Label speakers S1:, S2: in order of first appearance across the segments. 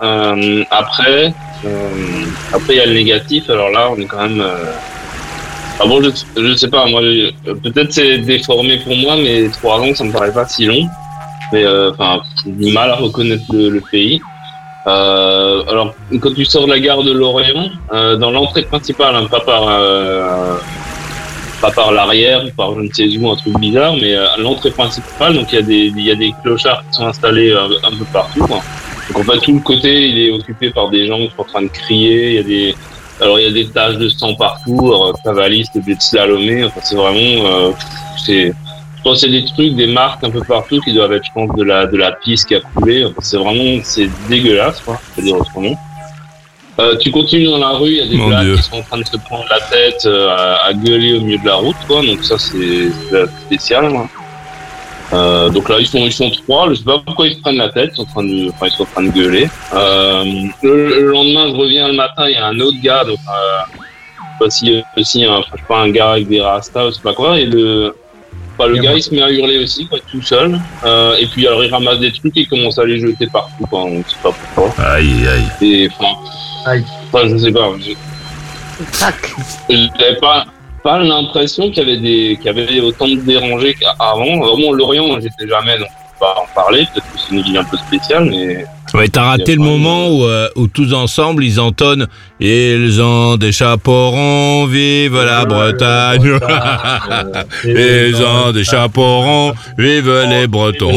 S1: Après, il y a le négatif. Alors là, on est quand même. Ah bon, je sais pas. Moi, peut-être c'est déformé pour moi, mais 3 ans, ça me paraît pas si long. Mais j'ai du mal à reconnaître le pays. Alors, quand tu sors de la gare de Lorient, dans l'entrée principale, hein, pas par l'arrière, par je ne sais où, un truc bizarre, mais à l'entrée principale, donc il y a des clochards qui sont installés un peu partout, quoi. Donc en fait, tout le côté, il est occupé par des gens qui sont en train de crier. Il y a des taches de sang partout, cavalistes, des slalomer. Enfin, c'est vraiment, je pense qu'il y a des trucs, des marques un peu partout qui doivent être, je pense, de la pisse qui a coulé. Enfin, c'est dégueulasse, quoi. Je veux dire autrement. Tu continues dans la rue, il y a des blagues qui sont en train de se prendre la tête, à gueuler au milieu de la route, quoi. Donc ça, c'est spécial, hein. Donc là, ils sont 3. Je sais pas pourquoi ils se prennent la tête. Ils sont en train de gueuler. Le lendemain, je reviens le matin, il y a un autre gars. Donc, un gars avec des rastas, je sais pas quoi. Et le gars, il se met à hurler aussi, quoi, tout seul. Et puis alors, il ramasse des trucs et il commence à les jeter partout, quoi. On sait pas pourquoi.
S2: Aïe.
S1: Et je sais pas. J'avais pas l'impression qu'il y avait autant de dérangés qu'avant. Vraiment, Lorient, j'étais jamais, donc on peut pas en parler. Peut-être que c'est une ville un peu spéciale, mais.
S2: Ouais, t'as raté le moment où tous ensemble ils entonnent « Ils ont des chapeaux ronds, vive la Bretagne !» Ils ont des chapeaux ronds, vive les Bretons.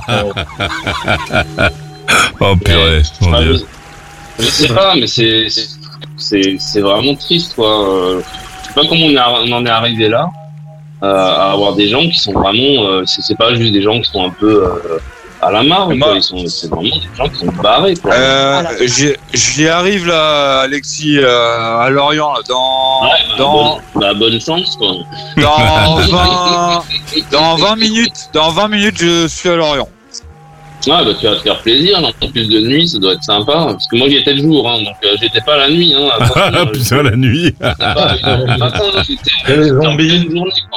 S2: Oh purée, mon Dieu.
S1: Je sais pas, mais c'est vraiment triste, quoi. Je sais pas comment on en est arrivé là, à avoir des gens qui sont vraiment, c'est pas juste des gens qui sont un peu à la marre, quoi. C'est vraiment des gens qui sont barrés, quoi.
S3: J'y arrive là, Alexis, à Lorient, là,
S1: bonne chance, quoi.
S3: Dans 20 minutes, je suis à Lorient.
S1: Ouais, bah tu vas te faire plaisir, là. En plus de nuit, ça doit être sympa, parce que moi j'y étais le jour, hein, donc j'étais pas la nuit, hein.
S2: Putain, la nuit.
S1: J'étais les zombies.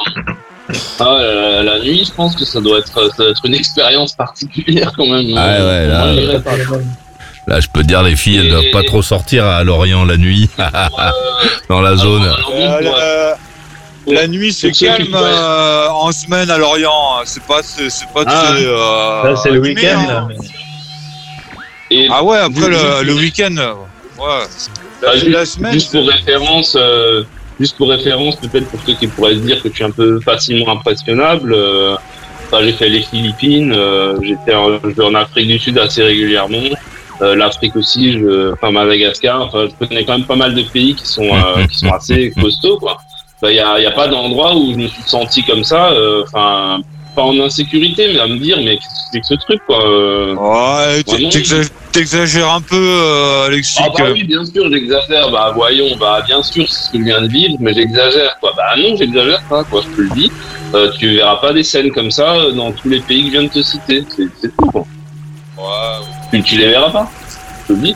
S1: La nuit, je pense que ça doit être une expérience particulière quand même.
S2: Ah ouais, là, je peux te dire, les filles, elles doivent pas trop sortir à Lorient la nuit, dans la zone.
S3: La nuit, c'est calme en semaine à Lorient. C'est pas
S4: là, c'est le week-end. Là, mais...
S3: Ah ouais, après le week-end. Ouais. La semaine.
S1: Juste pour référence, peut-être pour ceux qui pourraient se dire que je suis un peu facilement impressionnable. J'ai fait les Philippines. J'étais en Afrique du Sud assez régulièrement. L'Afrique aussi. Madagascar. Je connais quand même pas mal de pays qui sont assez costauds, quoi. Il y a pas d'endroit où je me suis senti comme ça, pas en insécurité, mais à me dire, mais qu'est-ce que c'est que ce truc, quoi.
S3: Ouais, t'exagères un peu, Alexis.
S1: Oui, bien sûr, j'exagère. Voyons, bien sûr, c'est ce que je viens de vivre, mais j'exagère, quoi. Non, j'exagère pas, quoi, je te le dis. Tu verras pas des scènes comme ça dans tous les pays que je viens de te citer. C'est tout, quoi. Ouais. Tu les verras pas, je te le dis.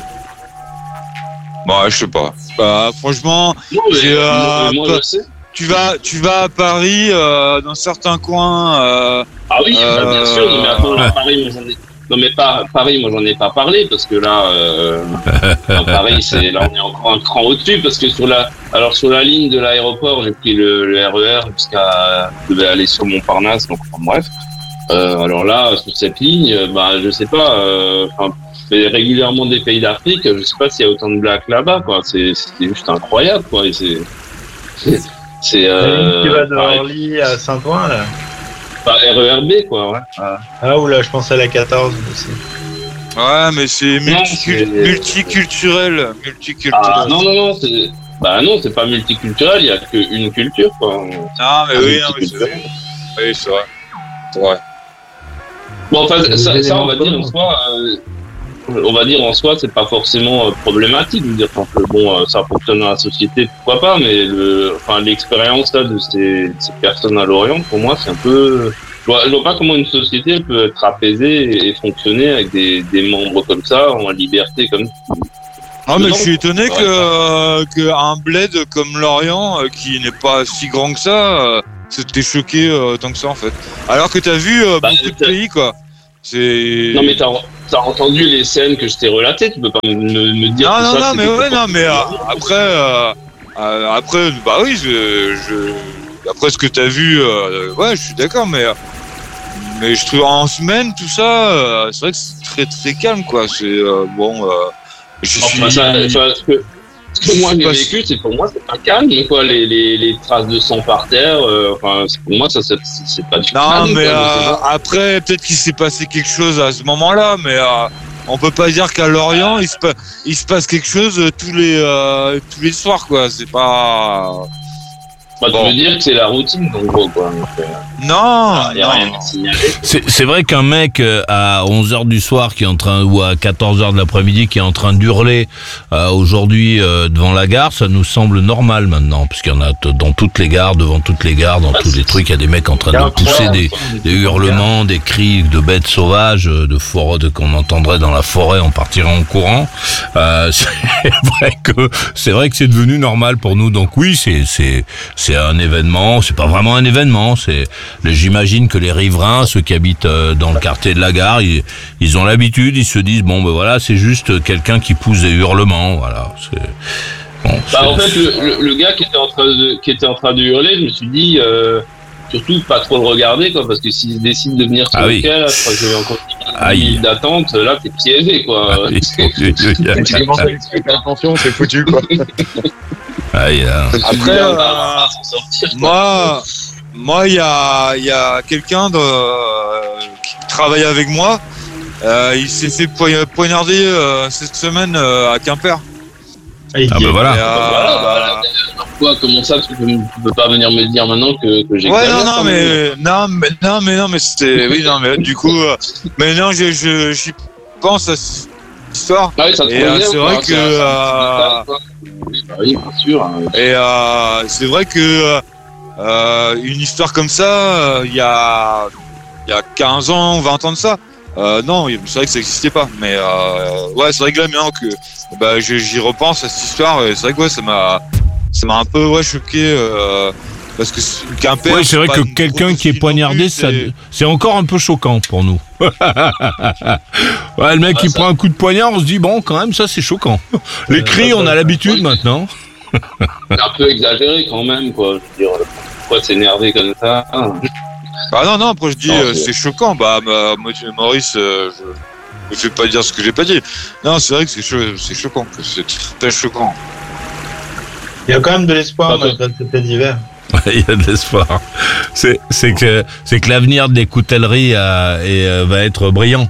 S3: Je sais pas. Franchement,
S1: moi, je sais.
S3: Tu vas à Paris, dans certains coins.
S1: Bien sûr. Non, mais attends, Paris, moi, j'en ai pas parlé parce que là, Paris, là, on est encore un cran au-dessus parce que sur la ligne de l'aéroport, j'ai pris le RER je devais aller sur Montparnasse, donc bref. Alors là, sur cette ligne, je sais pas. Je fais régulièrement des pays d'Afrique. Je sais pas s'il y a autant de blacks là-bas, quoi. C'est juste incroyable, quoi. Et tu
S4: vas de Orly à Saint-Ouen, là.
S1: RERB, quoi, ouais.
S4: Là, je pense à la 14 aussi.
S3: Ouais, mais c'est multiculturel.
S1: Non, c'est pas multiculturel. Il y a qu'une culture, quoi.
S3: Mais oui, c'est vrai. Oui, c'est vrai. Ouais.
S1: Bon, ça, on va dire en soi, c'est pas forcément problématique. Je veux dire, ça fonctionne dans la société, pourquoi pas, mais l'expérience là de ces personnes à Lorient, pour moi, c'est un peu. Je vois pas comment une société peut être apaisée et fonctionner avec des membres comme ça, en liberté comme ça.
S3: Mais je suis étonné qu'un bled comme Lorient, qui n'est pas si grand que ça, t'es choqué tant que ça, en fait. Alors que t'as vu beaucoup de pays, quoi.
S1: Non, mais t'as entendu les scènes que je t'ai relatées, tu peux pas me dire que ça,
S3: non, mais après, bah oui, après ce que t'as vu, ouais, je suis d'accord, mais je trouve en semaine, tout ça, c'est vrai que c'est très très calme, quoi. C'est bon.
S1: Ce que moi j'ai vécu, c'est pour moi c'est pas calme, quoi. Les traces de sang par terre, enfin pour moi ça c'est pas du calme.
S3: Non, mais après peut-être qu'il s'est passé quelque chose à ce moment-là, mais on peut pas dire qu'à Lorient il se passe quelque chose tous les soirs, quoi. C'est pas.
S1: Bah, tu veux dire que c'est la routine, donc gros, quoi.
S3: Non,
S1: y a rien à signaler.
S2: C'est vrai qu'un mec à 11h du soir qui est en train, ou à 14h de l'après-midi qui est en train d'hurler aujourd'hui devant la gare, ça nous semble normal maintenant, puisqu'il y en a dans toutes les gares, devant toutes les gares, dans tous les trucs, il y a des mecs en train de pousser des hurlements, des cris de bêtes sauvages, de forêt qu'on entendrait dans la forêt, on partirait en courant. C'est vrai que c'est devenu normal pour nous, donc oui, c'est un événement, c'est pas vraiment un événement, j'imagine que les riverains, ceux qui habitent dans le quartier de la gare, ils ont l'habitude, ils se disent bon ben voilà, c'est juste quelqu'un qui pousse des hurlements, voilà.
S1: En fait, le gars qui était en train de hurler, je me suis dit surtout pas trop le regarder, quoi, parce que s'il décide de venir sur le quai, je crois que j'ai encore 10 minutes d'attente, là t'es piégé, quoi.
S5: Tu commences à expliquer attention, c'est foutu, quoi.
S3: Après, moi, il y a quelqu'un qui travaille avec moi. Il s'est fait poignarder cette semaine à Quimper.
S1: Voilà. Comment ça, tu peux pas venir me dire maintenant que j'ai.
S3: Ouais, non, mais c'était. Oui, non, mais du coup, maintenant j'y pense à cette histoire.
S1: Ah oui, ça te
S3: et c'est vrai que.
S1: Oui, bien sûr.
S3: Et c'est vrai que une histoire comme ça, il y a 15 ans, 20 ans de ça, non, c'est vrai que ça n'existait pas. Mais ouais, c'est vrai que là, maintenant que j'y repense à cette histoire, et c'est vrai que ouais, ça m'a un peu choqué. Parce que Quimper.
S2: Oui, c'est vrai que quelqu'un qui est poignardé, c'est encore un peu choquant pour nous. Ouais, le mec qui prend un coup de poignard, on se dit bon, quand même, ça c'est choquant. Les cris, on a l'habitude maintenant.
S1: C'est un peu exagéré quand même, quoi. Je veux dire, pourquoi s'énerver comme ça?
S3: Bah non, après je dis c'est choquant. Maurice, je vais pas dire ce que j'ai pas dit. Non, c'est vrai que c'est choquant, c'est très choquant.
S4: Il y a quand même de l'espoir malgré ce fait d'hiver.
S2: Il y a de l'espoir. C'est que l'avenir des coutelleries va être brillant.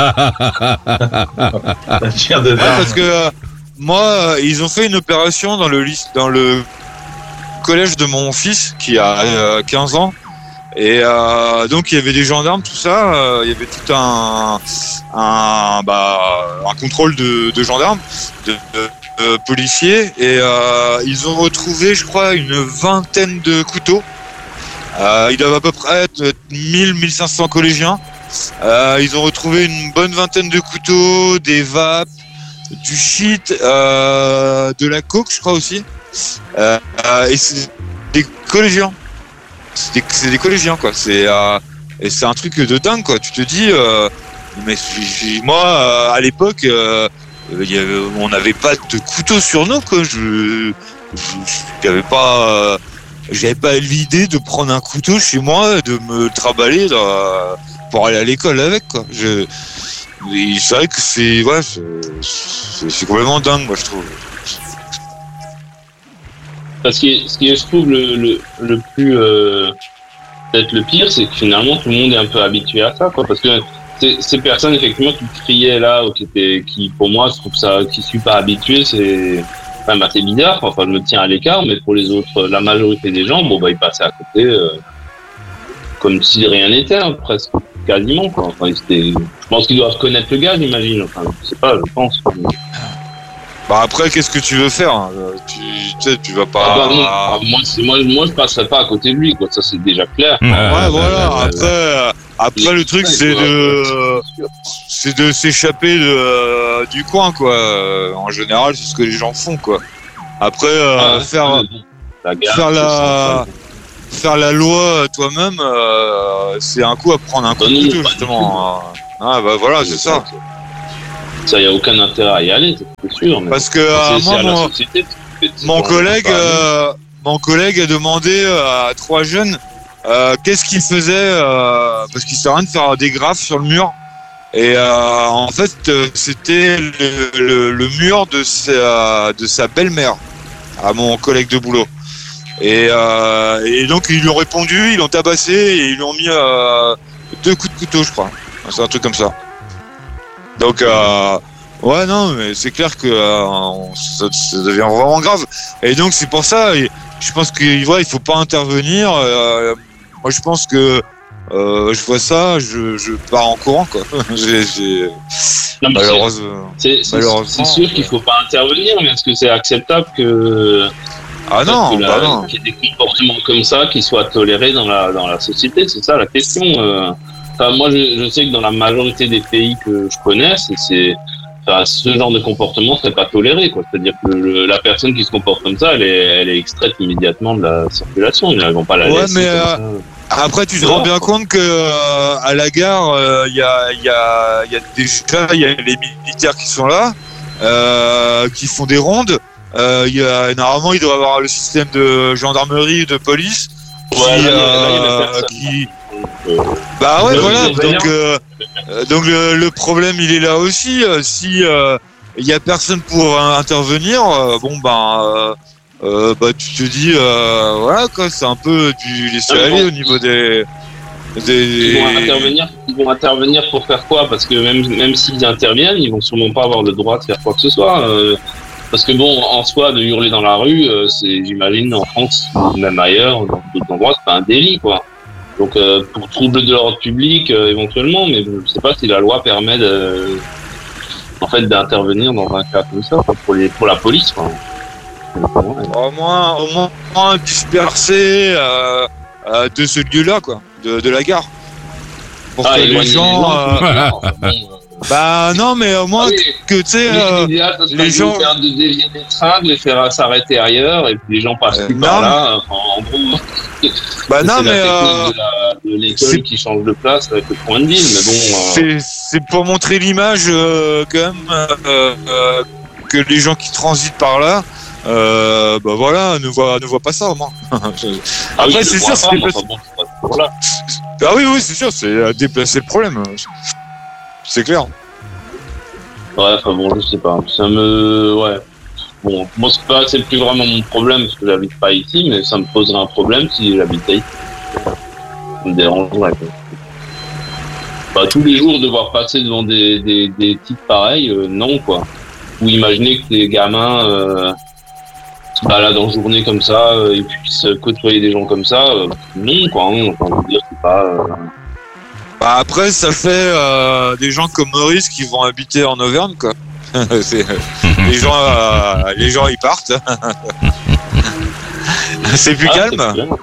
S3: Parce que moi, ils ont fait une opération dans le collège de mon fils qui a 15 ans. Et donc il y avait des gendarmes, tout ça. Il y avait tout un contrôle de gendarmes, de policiers, et ils ont retrouvé, je crois, une vingtaine de couteaux. Ils doivent à peu près être 1500 collégiens. Ils ont retrouvé une bonne vingtaine de couteaux, des vapes, du shit, de la coke, je crois aussi. Et c'est des collégiens. C'est des collégiens, quoi. Et c'est un truc de dingue, quoi. Tu te dis, mais moi, à l'époque, on n'avait pas de couteau sur nous, quoi. J'avais pas l'idée de prendre un couteau chez moi, de me trimballer pour aller à l'école avec, quoi. C'est vrai que c'est complètement dingue, moi, je trouve.
S1: Parce que ce qui est, je trouve, le plus peut-être le pire, c'est que finalement tout le monde est un peu habitué à ça, quoi. Parce que ces personnes effectivement qui criaient là, ou qui pour moi, je trouve ça, qui suis pas habitué, c'est quand même assez bizarre. Enfin, je me tiens à l'écart, mais pour les autres, la majorité des gens, ils passaient à côté comme si rien n'était, hein, presque, quasiment, quoi. Enfin, je pense qu'ils doivent connaître le gars, j'imagine. Enfin, je sais pas, je pense.
S3: Après, qu'est-ce que tu veux faire, hein? Tu vas pas.
S1: Moi, je passerai pas à côté de lui, quoi. Ça, c'est déjà clair.
S3: Ouais, voilà. Après, le truc, c'est de s'échapper du coin, quoi. En général, c'est ce que les gens font, quoi. Après, faire faire la loi toi-même, c'est un coup à prendre un coup de couteau, justement. Ah, bah voilà, c'est ça.
S1: Ça, y a aucun intérêt à y aller, c'est sûr. Mais
S3: parce que moi, mon collègue a demandé à 3 jeunes qu'est-ce qu'ils faisaient, parce qu'ils savaient rien de faire des graphes sur le mur. Et en fait, c'était le mur de sa belle-mère, à mon collègue de boulot. Et donc ils lui ont répondu, ils l'ont tabassé et ils lui ont mis 2 coups de couteau, je crois. C'est un truc comme ça. Donc ouais, non, mais c'est clair que ça devient vraiment grave. Et donc c'est pour ça, je pense qu'il faut pas intervenir. Moi je pense que je vois ça, je pars en courant, quoi. Malheureusement.
S1: C'est sûr qu'il faut pas intervenir, mais est-ce que c'est acceptable que
S3: non,
S1: qu'il y ait des comportements comme ça qui soient tolérés dans la société? C'est ça la question. Moi, je sais que dans la majorité des pays que je connais, ce genre de comportement serait pas toléré, quoi. C'est-à-dire que la personne qui se comporte comme ça, elle est extraite immédiatement de la circulation. Ils ne vont pas la laisser.
S3: Mais après, tu te rends bien compte que à la gare, il y a les militaires qui sont là, qui font des rondes. Normalement, il doit y avoir le système de gendarmerie, de police, qui bah ouais, voilà. Donc le problème, il est là aussi. Si il y a personne pour intervenir, tu te dis voilà, quoi, c'est un peu du laisser aller au niveau des
S1: Ils vont intervenir pour faire quoi? Parce que même s'ils interviennent, ils vont sûrement pas avoir le droit de faire quoi que ce soit. Parce que bon, en soi, de hurler dans la rue, j'imagine, en France, même ailleurs, dans d'autres endroits, c'est pas un délit, quoi. Donc, pour trouble de l'ordre public, éventuellement, mais je sais pas si la loi permet d'intervenir dans un cas comme ça, pour la police, quoi.
S3: Au moins disperser de ce lieu-là, quoi, de la gare. Pour que les gens... Bah non, mais au moins que tu sais, les gens
S1: de dévier des trains, de les faire s'arrêter ailleurs, et puis les gens passent plus par là. En gros,
S3: bah non, mais
S1: de l'école qui change de place avec le point de vue. Mais bon,
S3: c'est pour montrer l'image quand même que les gens qui transitent par là, ne voient pas ça au moins. Après, c'est sûr, c'est oui, c'est sûr, c'est déplacer le problème. C'est clair.
S1: Ouais, je sais pas. Ouais. Bon, moi, c'est plus vraiment mon problème parce que j'habite pas ici, mais ça me poserait un problème si j'habitais ici. Ça me dérangerait, quoi. Tous les jours, devoir passer devant des types pareils, non, quoi. Ou imaginer que des gamins se baladent en journée comme ça et puissent côtoyer des gens comme ça, non, quoi. Hein. Enfin, je veux dire, c'est pas...
S3: après, ça fait des gens comme Maurice qui vont habiter en Auvergne, quoi. Les gens, ils partent. C'est plus calme.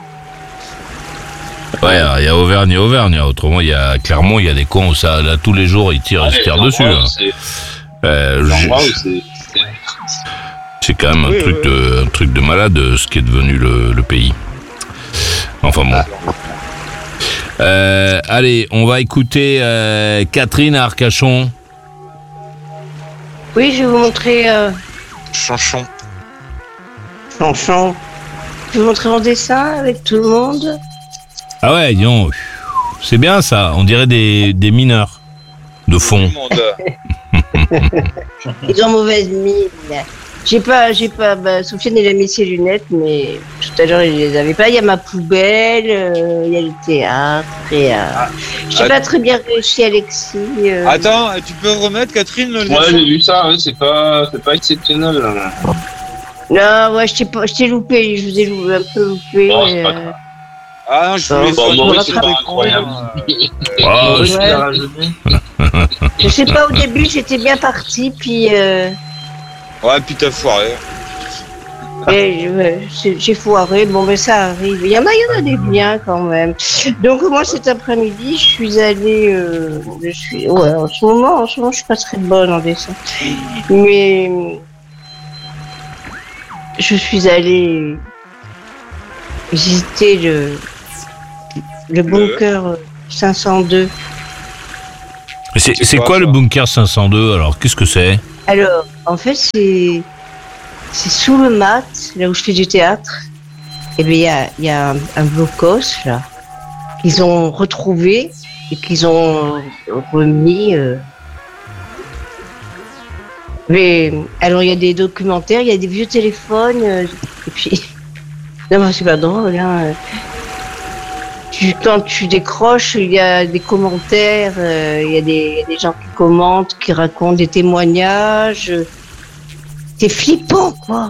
S2: Ouais, il y a Auvergne. Autrement, il y a Clermont, il y a des cons où ça, là, tous les jours, ils se tirent dessus. C'est quand même un truc de malade, ce qui est devenu le pays. Enfin bon. Allez, on va écouter Catherine à Arcachon.
S6: Oui, je vais vous montrer...
S3: Chanchon.
S6: Je vais vous montrer en dessin avec tout le monde.
S2: Ah ouais, non, c'est bien ça, on dirait des mineurs de fond.
S6: Ils ont mauvaise mine. J'ai pas, Sofiane, il a mis ses lunettes, mais tout à l'heure, il les avait pas. Il y a ma poubelle, il y a le théâtre, et j'ai pas très bien réussi, Alexis.
S3: Attends, tu peux remettre, Catherine, le
S1: ouais, j'ai vu ça, hein, c'est pas exceptionnel, là.
S6: Non, ouais, je t'ai loupé, je vous ai un peu loupé.
S1: Oh, c'est pas grave.
S3: Ah, je voulais
S1: c'est pas incroyable.
S6: Je sais pas, au début, j'étais bien parti, puis...
S3: Ouais, puis t'as foiré.
S6: J'ai foiré, bon ben ça arrive. Il y en a des biens quand même. Donc moi cet après-midi, je suis allée, en ce moment je suis pas très bonne en dessin. Mais je suis allée visiter le bunker 502.
S2: C'est quoi le bunker 502 alors? Qu'est-ce que c'est?
S6: Alors, en fait, c'est sous le mat, là où je fais du théâtre. Et bien, il y a un blocos, là, qu'ils ont retrouvé et qu'ils ont remis. Mais, alors, il y a des documentaires, il y a des vieux téléphones, et puis. Non, mais c'est pas drôle, hein. Quand tu décroches, il y a des commentaires, il y a des gens qui commentent, qui racontent des témoignages. C'est flippant, quoi.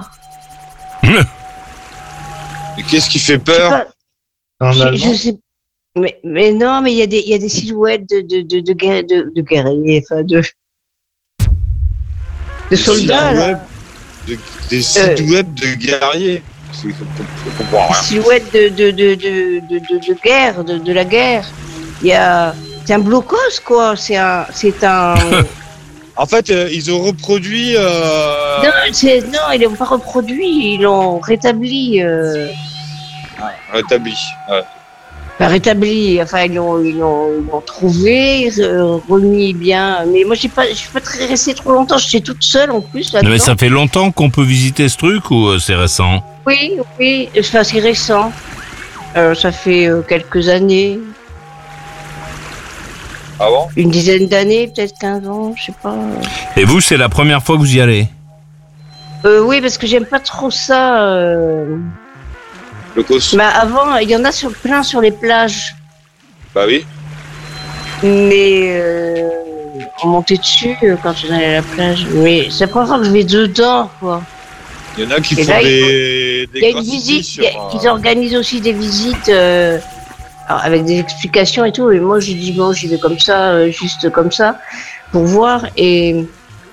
S3: Et qu'est-ce qui fait peur?
S6: Je sais, mais non, mais il y a des silhouettes de guerriers, enfin de soldats. Là.
S3: Des sites web de guerriers. Je comprends rien.
S6: Des silhouettes de guerre, de la guerre. C'est un blocos, quoi. C'est un.
S3: En fait, ils ont reproduit.
S6: Non, ils l'ont pas reproduit, ils l'ont rétabli.
S3: Rétabli. Ouais.
S6: Enfin, rétabli. Enfin, ils l'ont trouvé, remis bien. Mais moi, je suis pas très restée trop longtemps. J'étais toute seule en plus là-dedans.
S2: Mais ça fait longtemps qu'on peut visiter ce truc ou c'est récent?
S6: Oui, enfin, c'est récent. Ça fait quelques années.
S3: Ah bon?
S6: Une dizaine d'années, peut-être 15 ans, je sais pas.
S2: Et vous, c'est la première fois que vous y allez?
S6: Oui, parce que j'aime pas trop ça.
S3: Le cos.
S6: Mais avant, il y en a plein sur les plages.
S3: Bah oui.
S6: Mais on montait dessus quand on allait à la plage. Mais c'est la première fois que je vais dedans, quoi.
S3: Il y en a qui
S6: Et
S3: font
S6: là,
S3: des
S6: Il y a une
S3: graffitis
S6: visite,
S3: sur,
S6: ils organisent aussi des visites alors, avec des explications et tout. Et moi, j'ai dit, bon, j'y vais comme ça, juste comme ça, pour voir. Et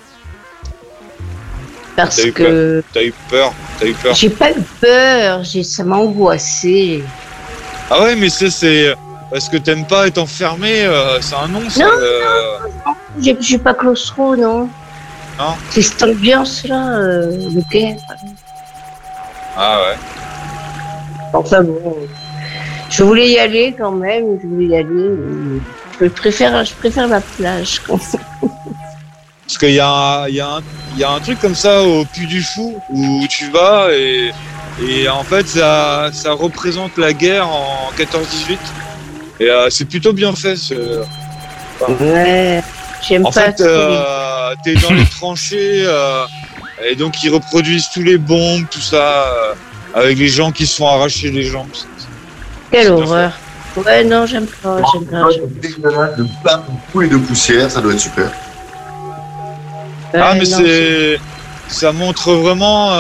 S6: parce
S3: T'as eu
S6: que
S3: T'as eu peur?
S6: j'ai pas eu peur, ça m'a angoissé.
S3: Ah ouais, mais c'est parce que t'aimes pas être enfermé, c'est un nom, ça.
S6: Non. Je suis pas claustro, non.
S3: Non.
S6: C'est cette ambiance-là, de guerre.
S3: Ah ouais.
S6: Enfin bon, je voulais y aller quand même, mais je préfère la plage.
S3: Parce qu'il y a un truc comme ça au Puy du Fou où tu vas et en fait ça représente la guerre en 14-18 et c'est plutôt bien fait.
S6: Ouais, j'aime
S3: En
S6: pas
S3: fait,
S6: trop
S3: t'es dans les tranchées et donc ils reproduisent tous les bombes, tout ça, avec les gens qui se font arracher les jambes.
S6: Quelle
S3: c'est bien
S6: horreur. Ouais, non, j'aime pas.
S5: Dégueulasse de plein de coups et de poussière, ça doit être super.
S3: Ah mais
S6: non,
S3: ça montre vraiment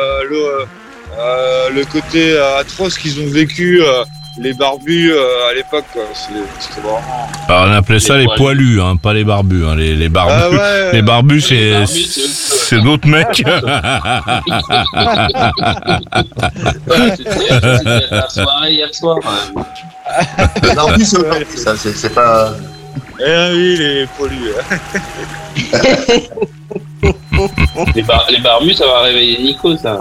S3: le côté atroce qu'ils ont vécu les barbus à l'époque, quoi. C'était vraiment.
S2: Alors on appelait ça les poilus, hein, pas les barbus. Hein. Les barbus,
S3: Ah ouais.
S2: les barbus,
S1: Les barbus,
S2: c'est d'autres mecs.
S1: C'était la soirée hier soir.
S5: Non, oui, c'est autant, ça, c'est pas.
S3: Eh oui, les poilus.
S1: Les barbus, ça va réveiller Nico, ça.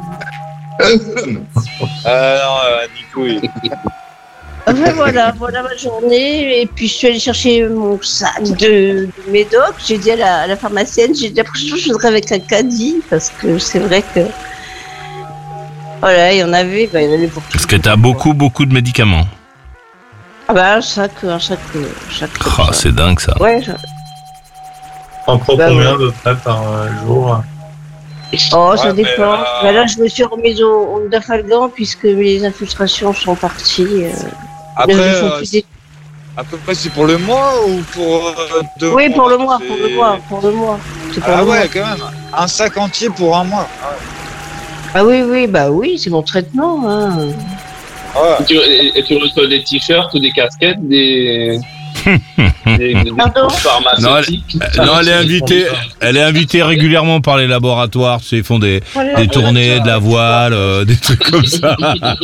S3: Ah non, Nico, il...
S6: Enfin, voilà ma journée. Et puis je suis allée chercher mon sac de médoc. J'ai dit à la pharmacienne, j'ai dit la prochaine fois je voudrais avec un caddie parce que c'est vrai que voilà, il y en avait pour tout.
S2: Parce que t'as beaucoup de médicaments.
S6: Ah bah un sac.
S2: Oh, c'est dingue ça.
S6: Ouais.
S4: On prend
S6: Bah,
S4: combien
S6: ouais.
S4: à peu près par jour?
S6: Oh,
S3: Ouais,
S6: ça
S3: mais,
S6: dépend. Bah là, je me suis remise au Dafalgan puisque les infiltrations sont parties.
S3: Après,
S6: ne font plus des-
S3: à peu près, c'est pour le mois ou pour 2
S6: Oui,
S3: mois?
S6: pour le mois. C'est pour
S3: Ah
S6: le
S3: ouais,
S6: mois.
S3: quand même. Un sac entier pour un mois.
S6: Ah oui, c'est mon traitement. Hein.
S3: Ouais.
S1: Et tu reçois des t-shirts ou des casquettes, des
S6: Pardon
S1: pharmaceutiques.
S2: Non, elle est invitée régulièrement par les laboratoires. Tu sais, ils font des tournées, de la voile, des trucs comme ça.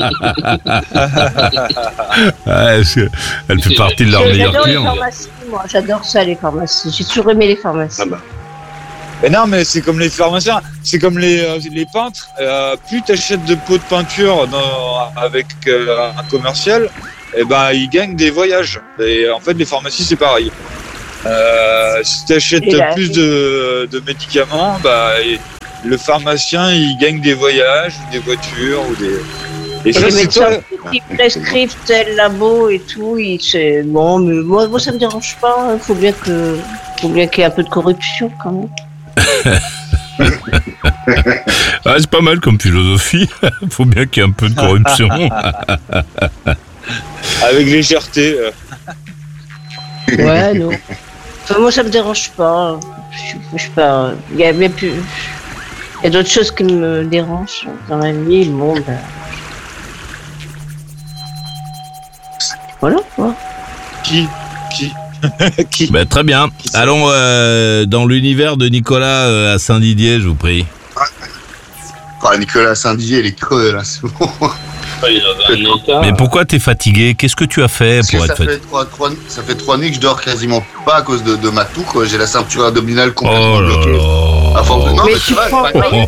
S2: Ouais, elle fait partie de leurs meilleurs
S6: J'adore les
S2: clients.
S6: pharmacies, moi. J'adore ça, les pharmacies. J'ai toujours aimé les pharmacies.
S1: Ah bah.
S3: Mais non, mais c'est comme les pharmaciens, c'est comme les peintres. Plus tu achètes de pots de peinture avec un commercial, et ben ils gagnent des voyages. Et en fait, les pharmacies c'est pareil. Si tu achètes plus de médicaments, bah le pharmacien il gagne des voyages, des voitures ou des.
S6: Et les médecins qui prescrivent tel labo et tout, c'est bon, mais moi ça me dérange pas. Faut bien qu'il y ait un peu de corruption quand même.
S2: Ah, c'est pas mal comme philosophie. Faut bien qu'il y ait un peu de corruption.
S3: Avec légèreté.
S6: Ouais, non. Enfin, moi ça me dérange pas. Je suis pas. Il y a d'autres choses qui me dérangent dans la vie, le monde. Voilà, quoi.
S3: Qui
S2: Bah, très bien. Allons dans l'univers de Nicolas à Saint-Didier, je vous prie.
S5: Nicolas Saint-Didier, il est creux, là, c'est bon.
S2: Mais pourquoi t'es fatigué? Qu'est-ce que tu as fait pour être fatigué?
S5: Ça fait 3 nuits que je dors quasiment pas à cause de ma toux, quoi. J'ai la ceinture abdominale complètement bloquée. Non, mais tu vas, ça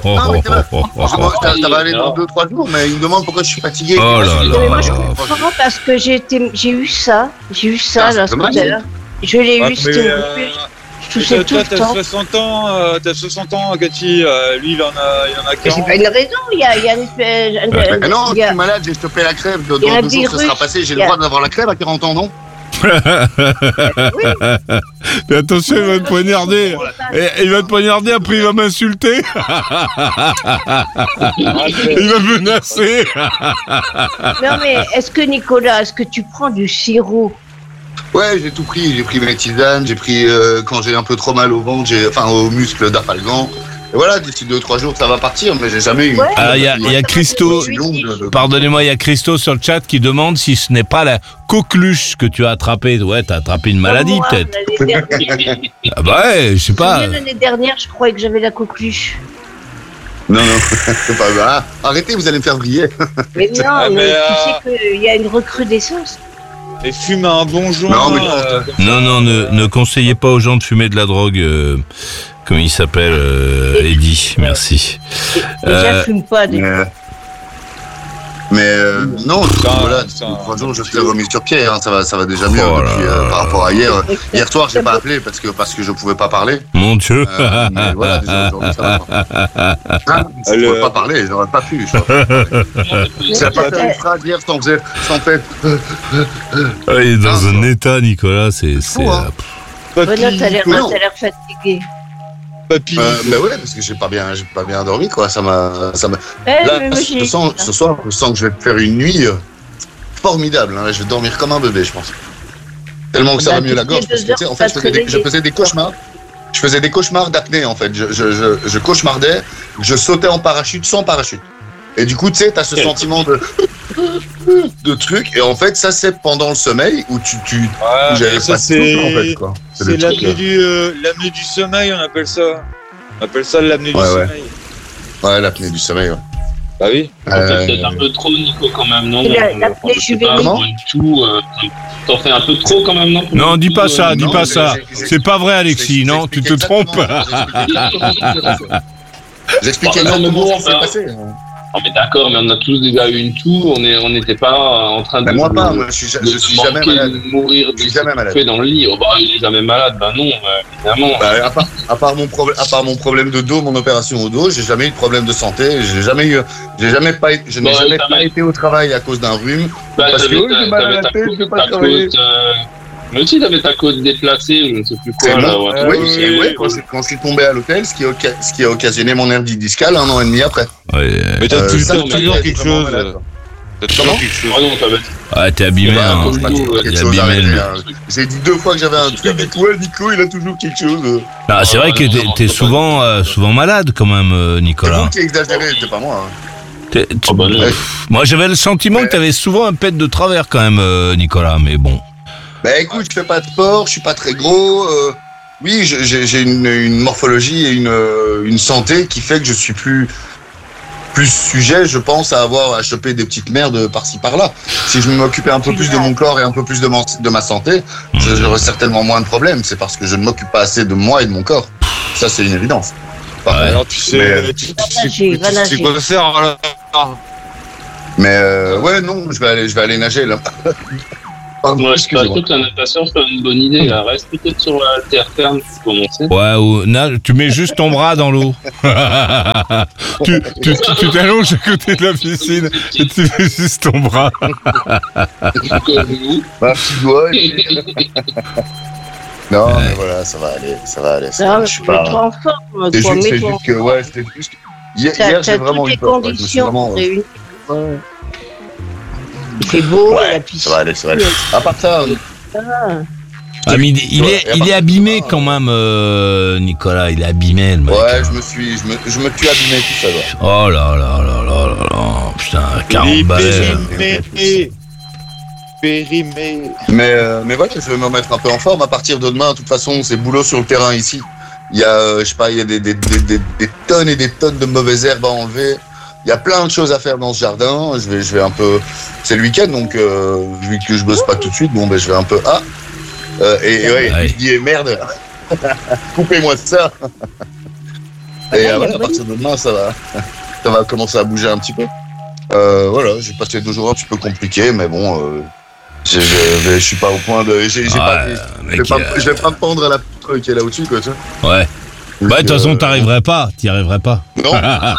S5: va aller dans 2-3 jours, mais il me demande pourquoi je suis fatigué.
S2: Oh là là.
S6: Moi, je comprends parce que j'ai eu ça là, tout à l'heure. Je l'ai eu, c'était je toussais tout le temps.
S3: T'as 60 ans, Cathy. Lui, il en a 40.
S6: C'est pas une raison, il y a une espèce.
S5: Non, je suis malade, j'ai stoppé la crève. Dans 2 jours, ça sera passé. J'ai le droit d'avoir la crève à 40 ans, non?
S2: Mais attention, il va te poignarder. Il va te poignarder, après il va m'insulter. Il va me menacer.
S6: Non mais est-ce que tu prends du sirop?
S5: Ouais, j'ai tout pris. J'ai pris mes tisanes, j'ai pris quand j'ai un peu trop mal au ventre, aux muscles d'Afalgan. Et voilà, d'ici 2-3 jours, ça va partir, mais j'ai jamais eu.
S2: Ah, il y a Christo. Pardonnez-moi, il y a Christo sur le chat qui demande si ce n'est pas la coqueluche que tu as attrapée. Ouais, t'as attrapé une maladie, peut-être. Ah bah ouais, je sais pas.
S6: L'année dernière, je croyais que j'avais la coqueluche.
S5: Non, c'est pas vrai. Arrêtez, vous allez me faire briller.
S6: Mais non, mais tu sais qu'il y a une recrudescence.
S3: Et fume un bon joint.
S2: Non, ne conseillez pas aux gens de fumer de la drogue. Comme il s'appelle, Eddy, merci.
S6: Déjà, fume pas des.
S5: Mais non, voilà, 3 jours, je suis remis sur pied, hein, ça va déjà mieux depuis, par rapport à hier. Hier soir, j'ai pas appelé parce que je pouvais pas parler.
S2: Mon Dieu.
S5: Mais voilà, déjà aujourd'hui, ça va. Je pouvais pas parler, j'aurais pas pu. J'ai pas fait une phrase hier sans fait.
S2: Il est dans un état, Nicolas, c'est.
S6: Bonne t'as l'air fatigué.
S3: Papy.
S5: Bah ouais, parce que j'ai pas bien dormi, quoi. Ça m'a. Là, ce soir, je sens que je vais faire une nuit formidable. Hein. Je vais dormir comme un bébé, je pense. Tellement que ça va mieux la gorge. Parce que, tu sais, en fait, je faisais des cauchemars. Je faisais des cauchemars d'apnée, en fait. Je cauchemardais, je sautais en parachute sans parachute. Et du coup, tu sais, t'as ce sentiment de truc. Et en fait, ça, c'est pendant le sommeil où où j'avais
S3: ça,
S5: pas de souffle, en fait, quoi.
S3: C'est l'apnée du sommeil, on appelle ça. On appelle ça l'apnée du sommeil.
S5: Ouais, l'apnée du sommeil, ouais.
S3: Bah oui.
S1: C'est un peu trop, Nico, quand même, non?
S6: L'apnée juvénile.
S1: T'en fais un peu trop, quand même, non?
S2: Non, dis pas ça, dis pas ça. C'est pas vrai, Alexis, non? Tu te trompes.
S5: J'expliquais comment ça s'est passé.
S1: Non mais d'accord, mais on a tous déjà eu une toux, on n'était pas en train de
S5: moi je suis jamais malade.
S1: Mourir fait dans le lit. Oh bah il est jamais malade, bah non, évidemment.
S5: Bah, à part mon problème de dos, mon opération au dos, j'ai jamais eu de problème de santé, je n'ai jamais pas été au travail à cause d'un rhume.
S1: Bah,
S5: parce que j'ai mal à la tête, je peux pas travailler.
S1: Mais aussi, t'avais ta côte déplacée, je ne sais plus quoi.
S5: Oui, quand je suis tombé à l'hôtel, ce qui a occasionné mon hernie discale 1 an et demi après.
S3: Mais t'as toujours quelque chose. T'as toujours quelque chose.
S2: Ah, t'es abîmé, hein.
S5: J'ai dit 2 fois que j'avais un truc, et toi, Nico, il a toujours quelque chose.
S2: Ah, c'est vrai que t'es souvent malade, quand même, Nicolas.
S5: C'est vous qui exagérez, c'est pas moi.
S2: Moi, j'avais le sentiment que t'avais souvent un pet de travers, quand même, Nicolas, mais bon.
S5: Bah écoute, je fais pas de sport, je suis pas très gros. Oui, j'ai une morphologie et une santé qui fait que je suis plus sujet, je pense, à choper des petites merdes par-ci par-là. Si je m'occupais un peu plus de mon corps et un peu plus de ma santé, j'aurais certainement moins de problèmes. C'est parce que je ne m'occupe pas assez de moi et de mon corps. Ça, c'est une évidence.
S3: Alors tu sais quoi faire alors?
S5: Mais ouais, non, je vais aller nager là.
S1: Moi, je trouve que la natation, c'est une bonne idée. Là. Reste peut-être sur la terre ferme pour commencer.
S2: Ouais, ou nage, tu mets juste ton bras dans l'eau. tu t'allonges à côté de la piscine et tu mets juste ton bras.
S1: Comme vous.
S5: Un petit doigt. Non, mais voilà, ça va aller.
S6: Non,
S5: je suis pas.
S6: trop en forme.
S5: C'est juste que, ouais, c'était juste. Hier, j'ai vraiment eu peur.
S6: Il fait beau, la piscine.
S5: Ça va aller. À part ça.
S2: Ah, mais il est abîmé quand même, Nicolas. Il est abîmé, le mec.
S5: Ouais, je me suis abîmé tout ça. Ouais.
S2: Oh là là là là là là. Putain, 40 balais.
S3: Périmé.
S5: Mais voilà, je vais me remettre un peu en forme. À partir de demain, de toute façon, c'est boulot sur le terrain ici. Il y a, je sais pas, il y a des tonnes et des tonnes de mauvaises herbes à enlever. Il y a plein de choses à faire dans ce jardin. Je vais un peu. C'est le week-end, donc vu que je bosse pas tout de suite, bon ben je vais un peu. Ouais. Je dis merde. Coupez-moi de ça. Et voilà, à partir de demain, ça va commencer à bouger un petit peu. Voilà, j'ai passé 2 jours un petit peu compliqués, mais bon. Je suis pas au point de. Je vais pas me pendre à la poutre qui est là au-dessus, quoi, tu vois.
S2: Ouais. Bah, de toute façon, t'y arriverais pas.
S5: Non.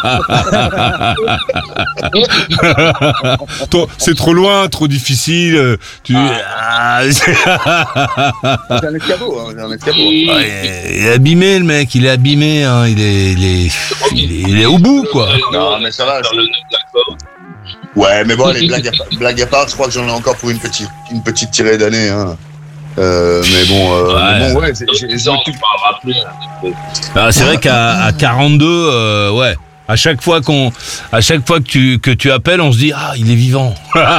S2: C'est trop loin, trop difficile.
S5: J'ai un escabeau.
S2: Ouais, il est abîmé, le mec. Il est abîmé. Hein. Il est au bout, quoi.
S5: Non, mais ça va. Ouais, mais bon, les blagues à part, je crois que j'en ai encore pour une petite tirée d'année. Hein. Mais bon,
S2: c'est vrai qu'à 42, ouais. À chaque fois que tu appelles, on se dit il est vivant.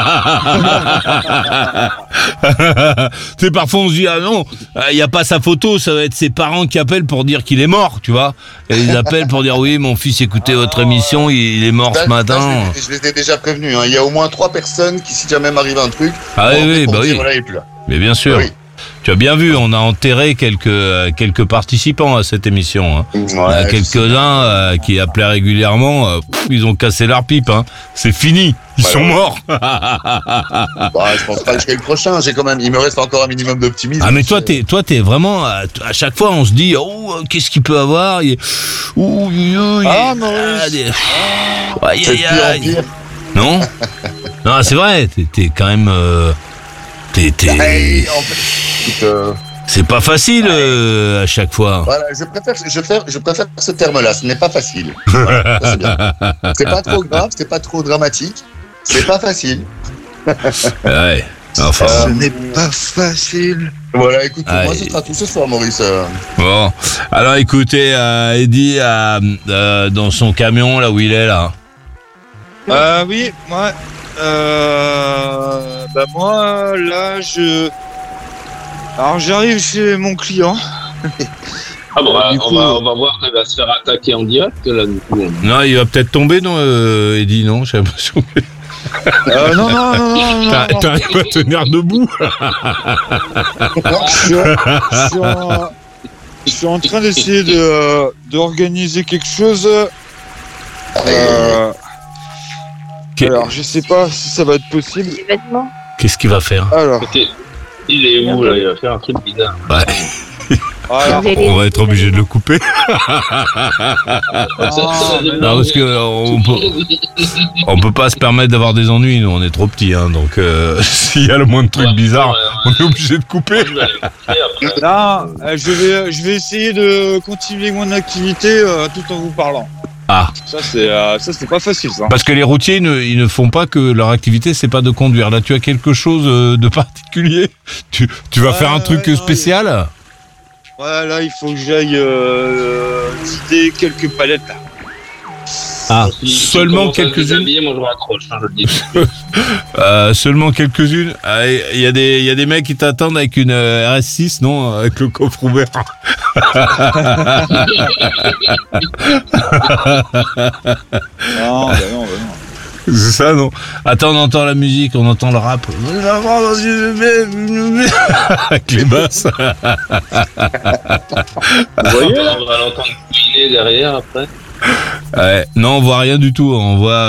S2: Tu sais, parfois on se dit non, il y a pas sa photo, ça va être ses parents qui appellent pour dire qu'il est mort, tu vois. Et ils appellent pour dire oui, mon fils écoutait votre émission, il est mort ce matin.
S5: Je les ai déjà prévenus. Hein. Il y a au moins 3 personnes qui, si jamais m'arrive un truc,
S2: oui.
S5: Voilà, il est plus là.
S2: Mais bien sûr. Oui. Tu as bien vu, on a enterré quelques participants à cette émission. Hein. Il y a quelques-uns qui appelaient régulièrement, ils ont cassé leur pipe. Hein. C'est fini, ils sont morts.
S5: Je pense pas que je serai le prochain. Il me reste encore un minimum d'optimisme.
S2: Ah mais toi t'es vraiment à chaque fois on se dit qu'est-ce qu'il peut avoir. Non, non c'est vrai. T'es quand même. C'est pas facile à chaque fois.
S5: Voilà, je préfère ce terme-là. Ce n'est pas facile. Voilà, c'est bien. C'est pas trop grave, c'est pas trop dramatique. C'est pas facile.
S2: Ouais. Enfin.
S3: Ce n'est pas facile.
S5: Voilà, écoute, moi ce sera tout ce soir, Maurice.
S2: Bon, alors écoutez, Eddy dans son camion là où il est là.
S3: Oui, moi. Moi là alors j'arrive chez mon client.
S1: On va voir qu'il va se faire attaquer en direct là du coup.
S2: Non, il va peut-être tomber non Eddy, non, j'ai l'impression que...
S3: Non.
S2: T'arrives pas à tenir debout.
S3: Je suis en train d'essayer d'organiser quelque chose. Alors, je sais pas si ça va être possible.
S2: Qu'est-ce qu'il va faire?
S3: Alors.
S1: Il est où là? Il va faire un truc bizarre.
S2: Ouais.
S3: Alors,
S2: on va être obligé de le couper. Non, parce que on peut pas se permettre d'avoir des ennuis, nous on est trop petits, hein, donc s'il y a le moindre truc bizarre, on est obligé de couper.
S3: Non, je vais essayer de continuer mon activité tout en vous parlant.
S2: Ah.
S3: Ça c'est pas facile ça.
S2: Parce que les routiers ils ne font pas que leur activité c'est pas de conduire. Là tu as quelque chose de particulier. Tu vas faire un truc spécial.
S3: Ouais, là il faut que j'aille vider quelques palettes là.
S2: Ah, seulement quelques-unes.
S1: Moi je raccroche, je le dis.
S2: Seulement quelques-unes. Il y a des mecs qui t'attendent avec une RS6, non, avec le coffre ouvert.
S3: Non.
S2: C'est ça, non? Attends, on entend la musique, on entend le rap. Avec les basses.
S1: Vous voyez, on va l'entendre couiner derrière après.
S2: Ouais, non, on voit rien du tout. On voit,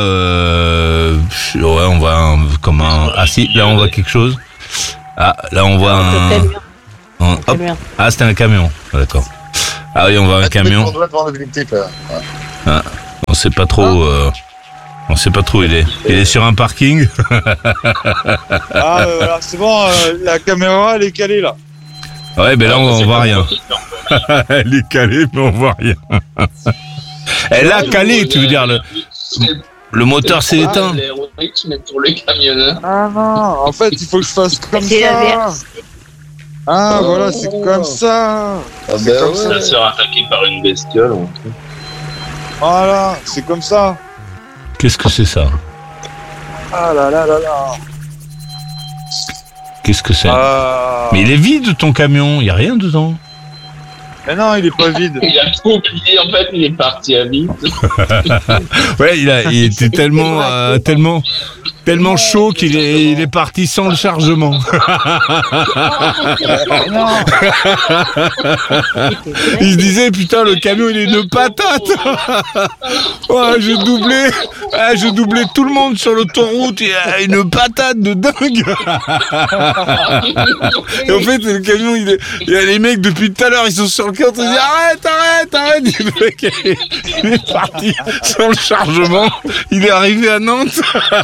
S2: on voit comme un. Ah si, là on voit quelque chose. Ah, là on voit un. Hop. Ah, c'était un camion. Ah, d'accord. Ah oui, on voit un camion.
S5: On doit voir l'objectif.
S2: Ah, on sait pas trop. On sait pas trop. Il est sur un parking.
S3: Ah, voilà, c'est bon. La caméra, elle est calée là.
S2: Ouais, ben là on voit rien. Elle est calée, mais on voit rien. Elle a calé, tu veux dire le moteur s'est éteint.
S1: Pour le camionneur.
S3: Ah non, en fait, il faut que je fasse comme
S6: C'est
S3: ça.
S6: l'inverse.
S3: Ah, voilà, c'est comme ça. C'est comme
S1: Ça va se faire attaquer par une bestiole. ou un truc.
S3: Voilà, c'est comme ça.
S2: Qu'est-ce que c'est ça?
S3: Ah là là là là.
S2: Qu'est-ce que c'est?
S3: Ah.
S2: Mais il est vide ton camion, il y a rien dedans.
S3: Mais non, il est pas vide.
S1: Il a tout oublié, en fait, il est parti à vite.
S2: Ouais, il était tellement chaud qu'il est parti sans le chargement.
S3: Non.
S2: Il se disait putain le camion il est une patate. Ouais, je doublais tout le monde sur l'autoroute, il y a une patate de dingue. Et en fait le camion il y a les mecs depuis tout à l'heure ils sont sur le quai, ils disent arrête. Et le mec il est parti sans le chargement, il est arrivé à Nantes.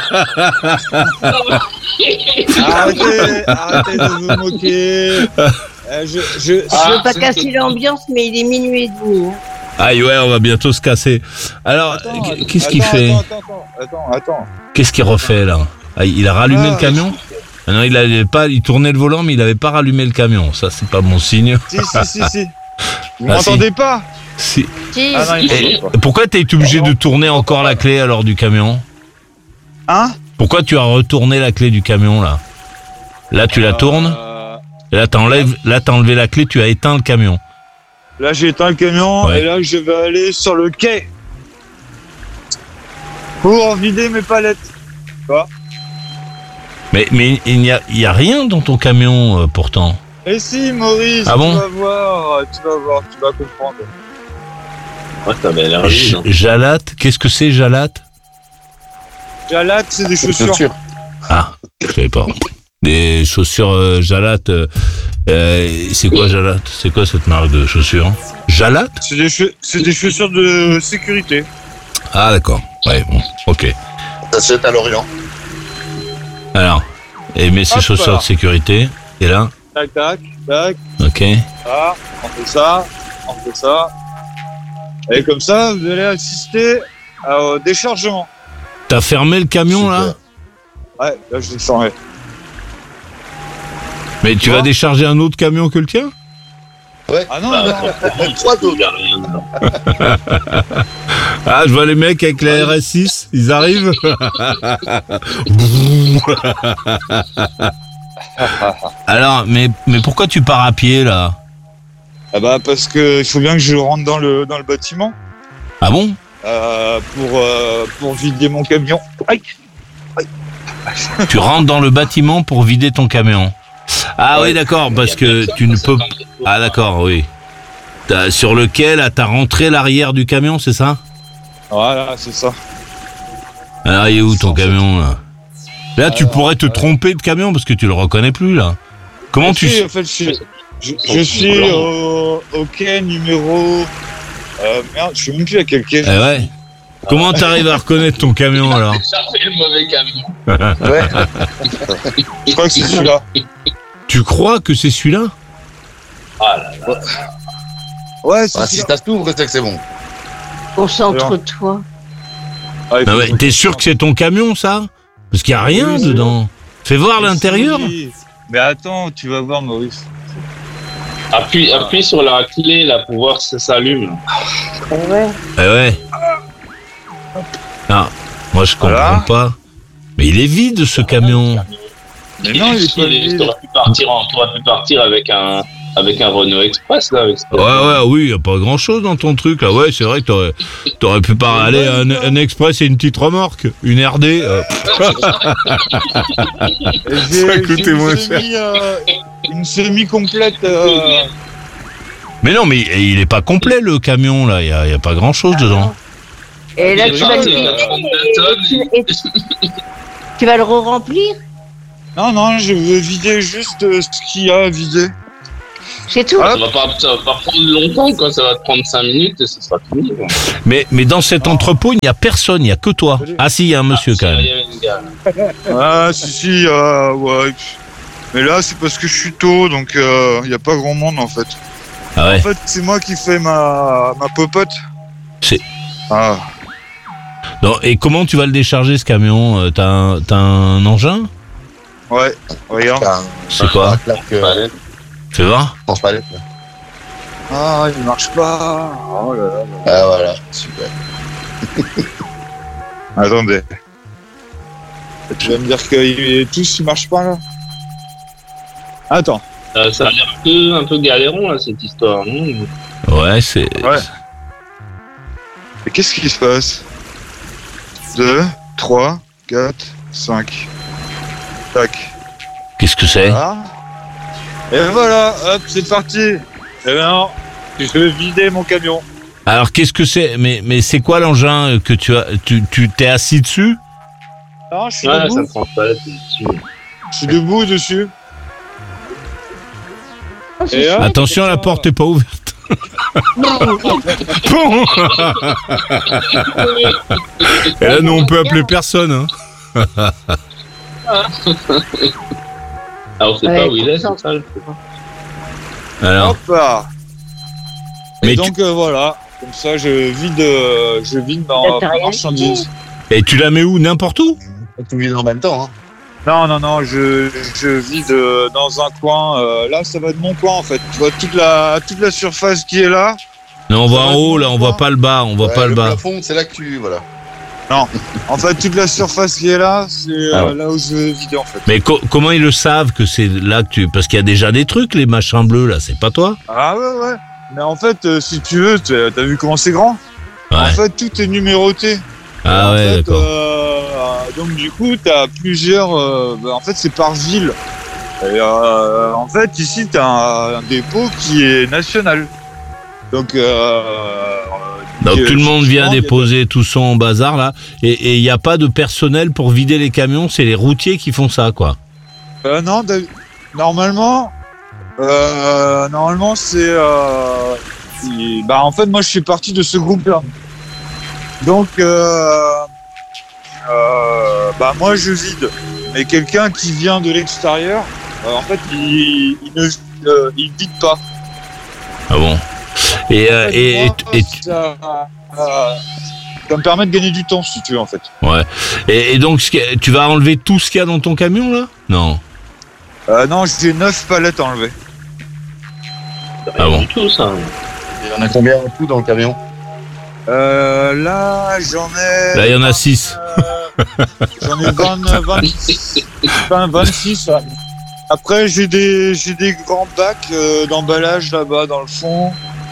S3: Arrêtez de vous moquer.
S6: Je veux pas casser l'ambiance, mais il est minuit et demi. Hein.
S2: Aïe ouais, on va bientôt se casser. Alors, qu'est-ce qu'il fait?
S3: Attends.
S2: Qu'est-ce qu'il refait là? Ah, il a rallumé le camion? Ah non, il tournait le volant, mais il avait pas rallumé le camion. Ça, c'est pas bon signe.
S3: Si. Vous m'entendez pas?
S2: Si.
S6: Si.
S3: Ah non, il m'entend pas.
S2: Pourquoi t'as été obligé de tourner encore la clé alors du camion?
S3: Hein?
S2: Pourquoi tu as retourné la clé du camion là? Là, tu la tournes? Et là, t'as enlevé la clé, tu as éteint le camion.
S3: Là, j'ai éteint le camion
S2: Ouais.
S3: et là, je vais aller sur le quai pour vider mes palettes.
S2: Mais il n'y a rien dans ton camion pourtant.
S3: Et si, Maurice,
S2: Ah bon?
S3: tu vas comprendre.
S1: Ouais, t'avais l'air vide. hein.
S2: Jalate, qu'est-ce que c'est Jalate?
S3: Jalate, c'est des chaussures.
S2: Ah, je savais pas. Des chaussures Jalate. C'est quoi Jalate? C'est quoi cette marque de chaussures? Jalate?
S3: C'est des chaussures de sécurité.
S2: Ah d'accord. Ouais, bon, ok.
S5: Ça se fait à Lorient.
S2: Alors, et mais ces
S3: Hop
S2: chaussures
S3: là.
S2: de sécurité. Et là?
S3: Tac.
S2: Ok.
S3: Ah, on fait ça. Et comme ça, vous allez assister au déchargement.
S2: T'as fermé le camion là?
S3: Ouais, là, je l'ai fermé.
S2: Mais tu vas décharger un autre camion que le tien?
S3: Ah non,
S1: Bah,
S3: non.
S5: Trois
S1: il y a rien dedans.
S2: Ah, je vois les mecs avec la RS6, ils arrivent. Alors, mais pourquoi tu pars à pied là?
S3: Ah bah parce que il faut bien que je rentre dans le bâtiment
S2: Ah bon?
S3: pour vider mon camion. Aïe.
S2: Tu rentres dans le bâtiment pour vider ton camion. Ah oui, d'accord, parce que tu ne peux... Ah d'accord, oui. Sur lequel, là, t'as rentré l'arrière du camion, c'est ça?
S3: Voilà, c'est ça.
S2: Alors, il est où ton camion, là? Là, tu pourrais te tromper de camion parce que tu le reconnais plus, là. Comment tu...
S3: En fait, je suis au quai numéro... merde, je sais même plus à quel quai.
S2: Eh ouais. Comment t'arrives à reconnaître ton camion, alors?
S1: J'ai le mauvais camion.
S5: Ouais.
S3: Je crois que c'est celui-là.
S2: Tu crois que c'est celui-là?
S1: Ah là là.
S3: Ouais, c'est
S5: Ah, si
S3: celui-là.
S5: ça s'ouvre, c'est que c'est bon.
S6: Concentre-toi.
S3: Ah, il faut
S2: Ah ouais,
S3: que je-
S2: t'es sûr que c'est ton camion, ça? Parce qu'il n'y a rien
S3: Oui, c'est
S2: dedans. Fais voir l'intérieur.
S3: Oui. Mais attends, tu vas voir, Maurice.
S1: Appuie sur la clé là pour voir si ça s'allume.
S6: Ouais.
S2: Eh ouais. Ah, moi je comprends
S3: Voilà.
S2: pas. Mais il est vide ce camion.
S3: Mais non, il est pas vide.
S1: T'aurais pu partir avec un Renault Express là. Avec
S2: Ouais, oui, y a pas grand chose dans ton truc là. Ouais, c'est vrai que t'aurais pu aller à un Express et une petite remorque, une RD. Ça coûtait moins cher.
S3: Une semi-complète.
S2: Mais non, mais il est pas complet le camion là. Y a pas grand chose dedans.
S6: Et là, tu vas tu vas le remplir.
S3: Non, je veux vider juste ce qu'il y a à vider.
S6: C'est tout.
S1: Ça va pas prendre longtemps, quoi. Ça va te prendre 5 minutes et ce sera fini, quoi.
S2: Mais dans cet entrepôt, il n'y a personne, il n'y a que toi. Ah si, il y a un monsieur quand même.
S3: Ah, si, ouais. Mais là, c'est parce que je suis tôt, donc il n'y a pas grand monde, en fait.
S2: Ah ouais.
S3: En fait, c'est moi qui fais ma popote. Ah.
S2: Non, et comment tu vas le décharger ce camion? T'as un engin?
S3: Ouais, regarde.
S2: C'est quoi? C'est vrai?
S5: Transpalette.
S3: Ah, il marche pas. Oh là là.
S5: Ah voilà, super.
S3: Attendez. Tu vas me dire que tous ils marchent pas là? Attends.
S1: Ça a l'air un peu galéron, là, cette histoire, non?
S2: Ouais, c'est...
S3: Ouais. Et qu'est-ce qui se passe? 2, 3, 4, 5. Tac.
S2: Qu'est-ce que c'est?
S3: Voilà. Et voilà, hop, c'est parti. Et maintenant, je vais vider mon camion.
S2: Alors qu'est-ce que c'est? Mais c'est quoi l'engin que tu as? Tu t'es assis dessus?
S3: Non, je suis
S1: Ouais,
S3: debout.
S1: ça prend pas la tête dessus.
S3: Je suis debout dessus. Et hop.
S2: Attention, la porte est pas ouverte. Bon. Et là, nous, on peut appeler personne. Hein.
S1: Alors, c'est pas où il est, c'est ça, le truc.
S2: Alors,
S3: Hop là.
S2: Mais
S3: Et donc voilà, comme ça je vide ma marchandise.
S2: et tu la mets où? N'importe où?
S5: Tout vide en même temps, hein.
S3: Non, je vide dans un coin. Là, ça va être mon coin en fait. Tu vois toute la surface qui est là.
S2: Non, on
S3: Ça
S2: va
S3: va
S2: en
S3: être
S2: haut,
S3: mon
S2: là, on
S3: coin.
S2: voit pas le bas, on voit
S5: Ouais,
S2: pas le bas.
S5: plafond, c'est là que tu... Voilà.
S3: En fait, toute la surface qui est là, c'est
S2: Ah ouais.
S3: là où je vais vider en fait.
S2: Mais comment ils le savent que c'est là que tu... Parce qu'il y a déjà des trucs, les machins bleus, là, c'est pas toi?
S3: Ah ouais. Mais en fait, si tu veux, t'as vu comment c'est grand?
S2: Ouais.
S3: En fait, tout est numéroté.
S2: Ah
S3: En
S2: ouais,
S3: fait,
S2: d'accord.
S3: donc du coup, t'as plusieurs. En fait, c'est par ville. Et en fait, ici, t'as un dépôt qui est national. Donc.
S2: Donc tout le monde vient
S3: il y a
S2: déposer tout son bazar, là, et il n'y a pas de personnel pour vider les camions, c'est les routiers qui font ça, quoi.
S3: Non, normalement, c'est. En fait, moi, je suis parti de ce groupe-là. Donc, moi, je vide. Mais quelqu'un qui vient de l'extérieur, en fait, il vide pas.
S2: Ah bon? Et
S3: ça me permet de gagner du temps, si tu veux, en fait.
S2: ouais. Et donc, tu vas enlever tout ce qu'il y a dans ton camion, là? Non.
S3: Non, j'ai 9 palettes à enlever.
S2: Ah bon?
S1: Du tout, ça.
S5: Il y en a combien en tout dans le camion?
S3: Là, j'en ai.
S2: Là, il y en a 6.
S3: J'en ai 26. Ouais. Après, j'ai des grands bacs d'emballage là-bas dans le fond.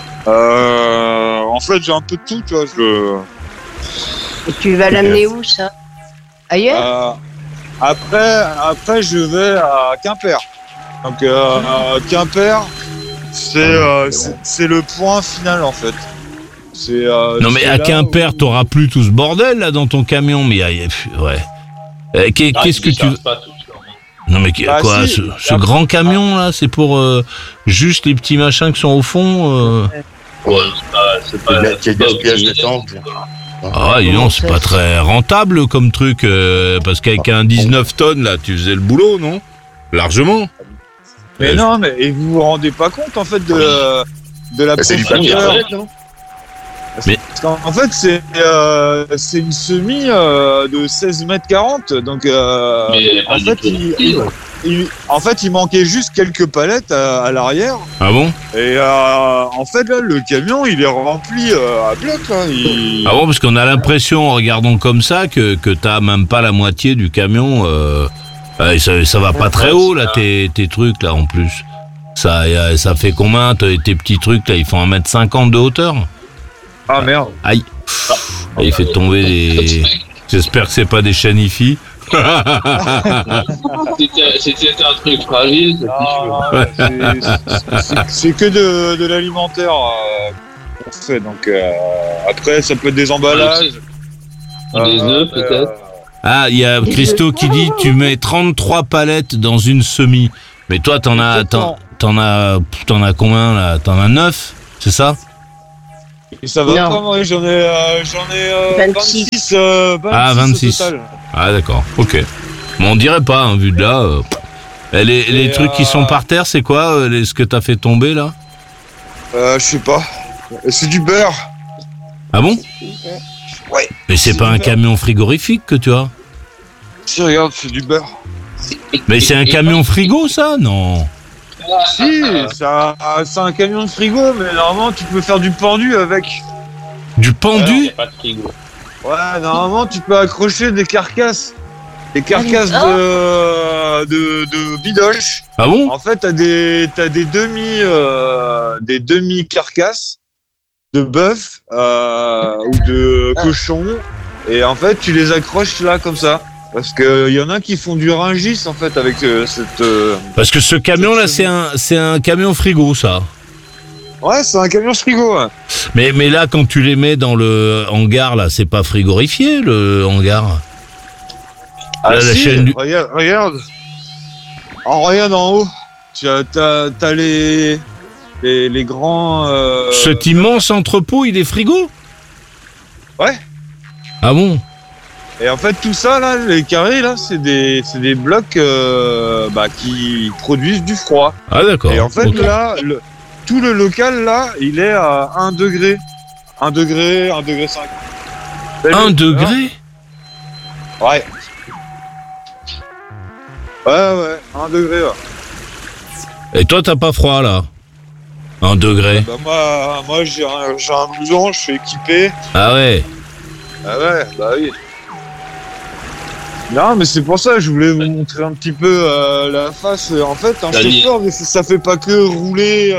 S3: En fait, j'ai un peu de tout, tu vois.
S6: Et tu vas l'amener où, ça? Ailleurs?
S3: Après, je vais à Quimper. Donc, Quimper, c'est le point final, en fait.
S2: Non, mais
S3: c'est
S2: à
S3: là
S2: Quimper,
S3: où-
S2: t'auras plus tout ce bordel, là, dans ton camion, mais ouais. Qu'est-ce que tu veux?
S1: Pas tout,
S2: Non, mais
S3: Bah,
S2: quoi,
S3: si.
S2: ce grand camion, là, c'est pour juste les petits machins qui sont au fond
S1: ouais, c'est pas
S5: Qui est gaspillage de temps.
S2: Ah, dis donc, c'est pas très rentable comme truc, parce qu'avec un 19 tonnes, là, tu faisais le boulot, non? Largement.
S3: Mais non, mais et vous vous rendez pas compte, en fait, de la
S5: C'est du
S3: profondeur.
S5: papier avec, non?
S3: Parce qu'en fait, c'est une semi de 16 mètres 40. Donc,
S1: Mais
S3: en fait, il manquait juste quelques palettes à l'arrière.
S2: Ah bon?
S3: Et en fait, là, le camion, il est rempli à bloc. Là.
S2: Ah bon, parce qu'on a l'impression, en regardant comme ça, que t'as même pas la moitié du camion. Ça va pas très haut, là, tes trucs, là, en plus. Ça fait combien, tes petits trucs, là? Ils font 1m50 de hauteur?
S3: Ah merde.
S2: Aïe. Il fait tomber des... J'espère que c'est pas des chanifis.
S1: C'était un truc fragile,
S3: C'est que de l'alimentaire qu'on fait. Donc après, ça peut être des emballages.
S1: Des œufs, peut-être.
S2: Ah, il y a Christo qui dit tu mets 33 palettes dans une semi. Mais toi, t'en as combien là? T'en as 9, c'est ça?
S3: Et ça va
S6: Non.
S3: pas, moi, j'en ai
S6: 26.
S2: 26.
S3: Total.
S2: Ah, d'accord, ok. Bon, on dirait pas, hein, vu de là. Les trucs qui sont par terre, c'est quoi ce que t'as fait tomber là?
S3: Je sais pas. C'est du beurre.
S2: Ah bon?
S3: Ouais.
S2: Mais c'est pas un camion frigorifique que tu as?
S3: Si, regarde, c'est du beurre.
S2: Mais c'est un camion frigo, ça? Non.
S3: Si, c'est un camion de frigo, mais normalement, tu peux faire du pendu avec.
S2: Du pendu?
S1: Y a pas de frigo.
S3: Ouais, normalement, tu peux accrocher des carcasses. Des carcasses de bidoches.
S2: Ah bon?
S3: En fait, t'as des demi carcasses de bœuf ou de cochon, et en fait, tu les accroches là comme ça. Parce que y en a qui font du ringis en fait avec cette.
S2: Parce que ce camion là, c'est un camion frigo, ça.
S3: Ouais, c'est un camion frigo. Ouais.
S2: Mais là, quand tu les mets dans le hangar là, c'est pas frigorifié le hangar.
S3: Ah,
S2: Là, la
S3: si,
S2: chaîne du-
S3: regarde. Regarde en haut. T'as les grands.
S2: Cet immense entrepôt, il est frigo?
S3: Ouais.
S2: Ah bon?
S3: Et en fait, tout ça, là, les carrés, là, c'est des blocs qui produisent du froid.
S2: Ah d'accord.
S3: Et en fait,
S2: Ok.
S3: là, tout le local, là, il est à 1 degré. 1 degré, 1 degré 5.
S2: 1 degré?
S3: Ouais. Ouais, 1 degré, ouais.
S2: Et toi, t'as pas froid là? 1 degré.
S3: Bah, moi j'ai un blouson, je suis équipé.
S2: Ah ouais.
S3: Ah ouais, bah oui. Non, mais c'est pour ça, je voulais vous montrer un petit peu la face. En fait, un chauffeur, ça fait pas que rouler.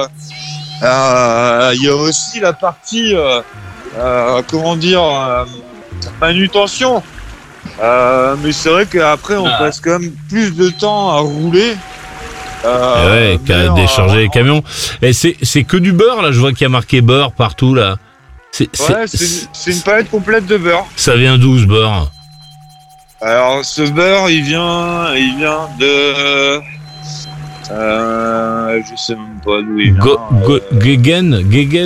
S3: Il y a aussi la partie, manutention. Mais c'est vrai qu'après, on passe quand même plus de temps à rouler.
S2: Ouais, qu'à décharger les camions. Et c'est que du beurre là, je vois qu'il y a marqué beurre partout là.
S3: C'est une palette complète de beurre.
S2: Ça vient d'où ce beurre?
S3: Alors ce beurre, il vient de, je sais même pas d'où il vient.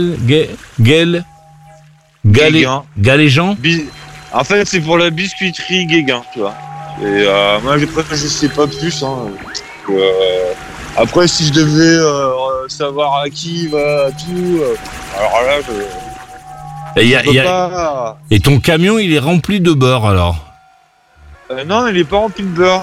S3: Guéguin.
S2: Galéjan?
S3: En fait, c'est pour la biscuiterie Guéguin, tu vois. Et moi, je sais pas plus. Hein. Après, si je devais savoir à qui va tout, alors là,
S2: Et ton camion, il est rempli de beurre alors?
S3: non, il est pas rempli de beurre.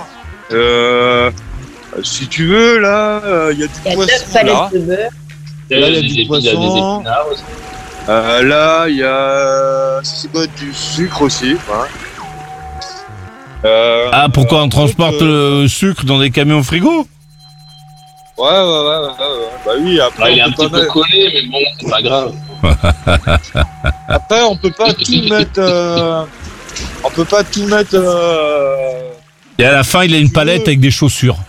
S3: Si tu veux, là, il y a du poisson. Là,
S6: de beurre.
S3: il y a du poisson. Là, il y a du sucre aussi.
S2: Ah, pourquoi on transporte le sucre dans des camions frigo?
S3: Ouais. Bah oui, après,
S1: Il est un petit peu collé, mais bon, c'est pas grave.
S3: Après, on peut pas tout mettre.
S2: Et à la fin, il a une palette avec des chaussures.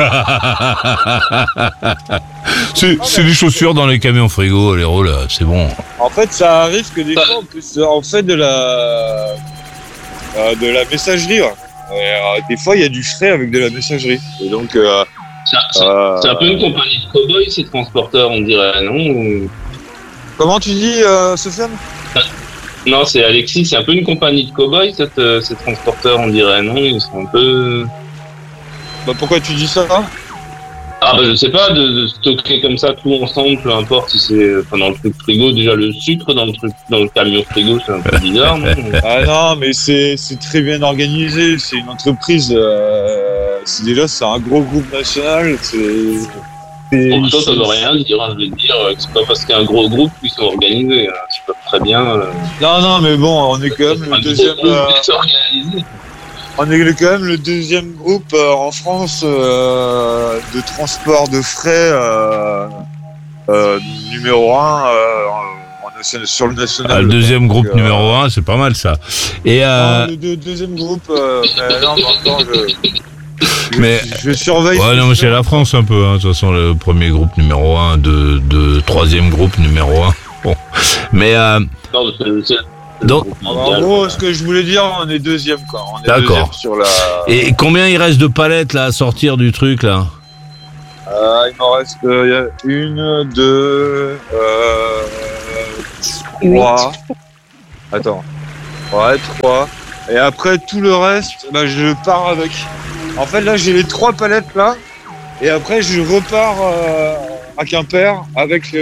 S2: c'est des chaussures dans les camions frigo, les rôles, c'est bon.
S3: En fait, ça arrive que des fois, on fait de la messagerie. Ouais. Des fois, il y a du frais avec de la messagerie. Et donc,
S1: c'est un peu une compagnie de cow-boys, ces transporteurs, on dirait, non?
S3: Comment tu dis, Sofiane?
S1: Non, c'est Alexis, c'est un peu une compagnie de cow-boys, ces transporteurs, on dirait, non? Ils sont un peu...
S3: Bah, pourquoi tu dis ça?
S1: Ah bah je sais pas, de stocker comme ça tout ensemble, peu importe si c'est dans le truc frigo. Déjà le sucre dans le camion frigo, c'est un peu bizarre, non?
S3: Ah non, mais c'est très bien organisé. C'est une entreprise. C'est un gros groupe national.
S1: Pour ça veut rien dire. Je vais te dire que c'est pas parce qu'il y a un gros groupe qu'ils sont organisés. C'est pas très bien.
S3: Non, mais bon, on est quand même le deuxième. On est quand même le deuxième groupe en France de transport de frais numéro 1 sur le national.
S2: Ah, le deuxième groupe numéro 1, c'est pas mal ça. Et
S3: le deuxième groupe, je surveille.
S2: Ouais, non, mais c'est la France un peu. Hein. De toute façon, le premier groupe numéro 1, troisième groupe numéro 1. Bon, mais
S1: Non,
S2: Donc,
S3: En gros, ce que je voulais dire, on est deuxième, quoi. On est
S2: d'accord.
S3: deuxième sur la...
S2: Et combien il reste de palettes là à sortir du truc là?
S3: il m'en reste une, deux, trois. Attends. Ouais, trois. Et après, tout le reste, bah, je pars avec. En fait, là, j'ai les 3 palettes là. Et après, je repars à Quimper avec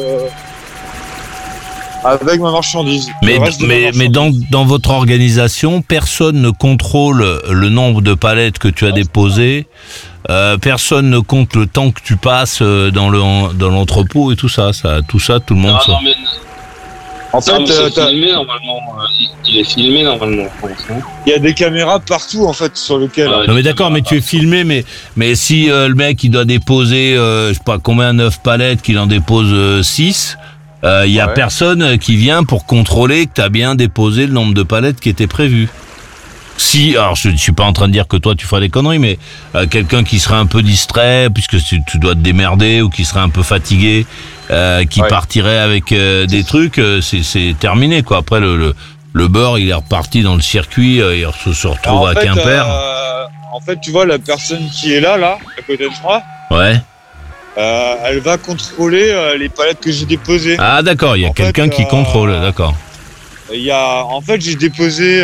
S3: ma marchandise.
S2: Mais dans votre organisation, personne ne contrôle le nombre de palettes que tu as déposées. Personne ne compte le temps que tu passes dans l'entrepôt et tout ça. Tout le monde.
S1: Non, mais...
S3: En fait,
S1: c'est filmé normalement. Il est filmé normalement.
S3: Il y a des caméras partout en fait sur lequel.
S2: Non mais d'accord, mais tu es filmé, mais si le mec il doit déposer, je sais pas combien 9 palettes, qu'il en dépose 6, il y a personne qui vient pour contrôler que tu as bien déposé le nombre de palettes qui était prévu. Si, alors je suis pas en train de dire que toi tu feras des conneries, mais quelqu'un qui serait un peu distrait, puisque tu dois te démerder, ou qui serait un peu fatigué, qui partirait avec des trucs, c'est terminé quoi. Après le beurre il est reparti dans le circuit, il se retrouve à Quimper.
S3: En fait, tu vois la personne qui est là, à côté de moi.
S2: Ouais.
S3: Elle va contrôler les palettes que j'ai déposées.
S2: Ah d'accord, il y a quelqu'un qui contrôle, d'accord.
S3: En fait, j'ai déposé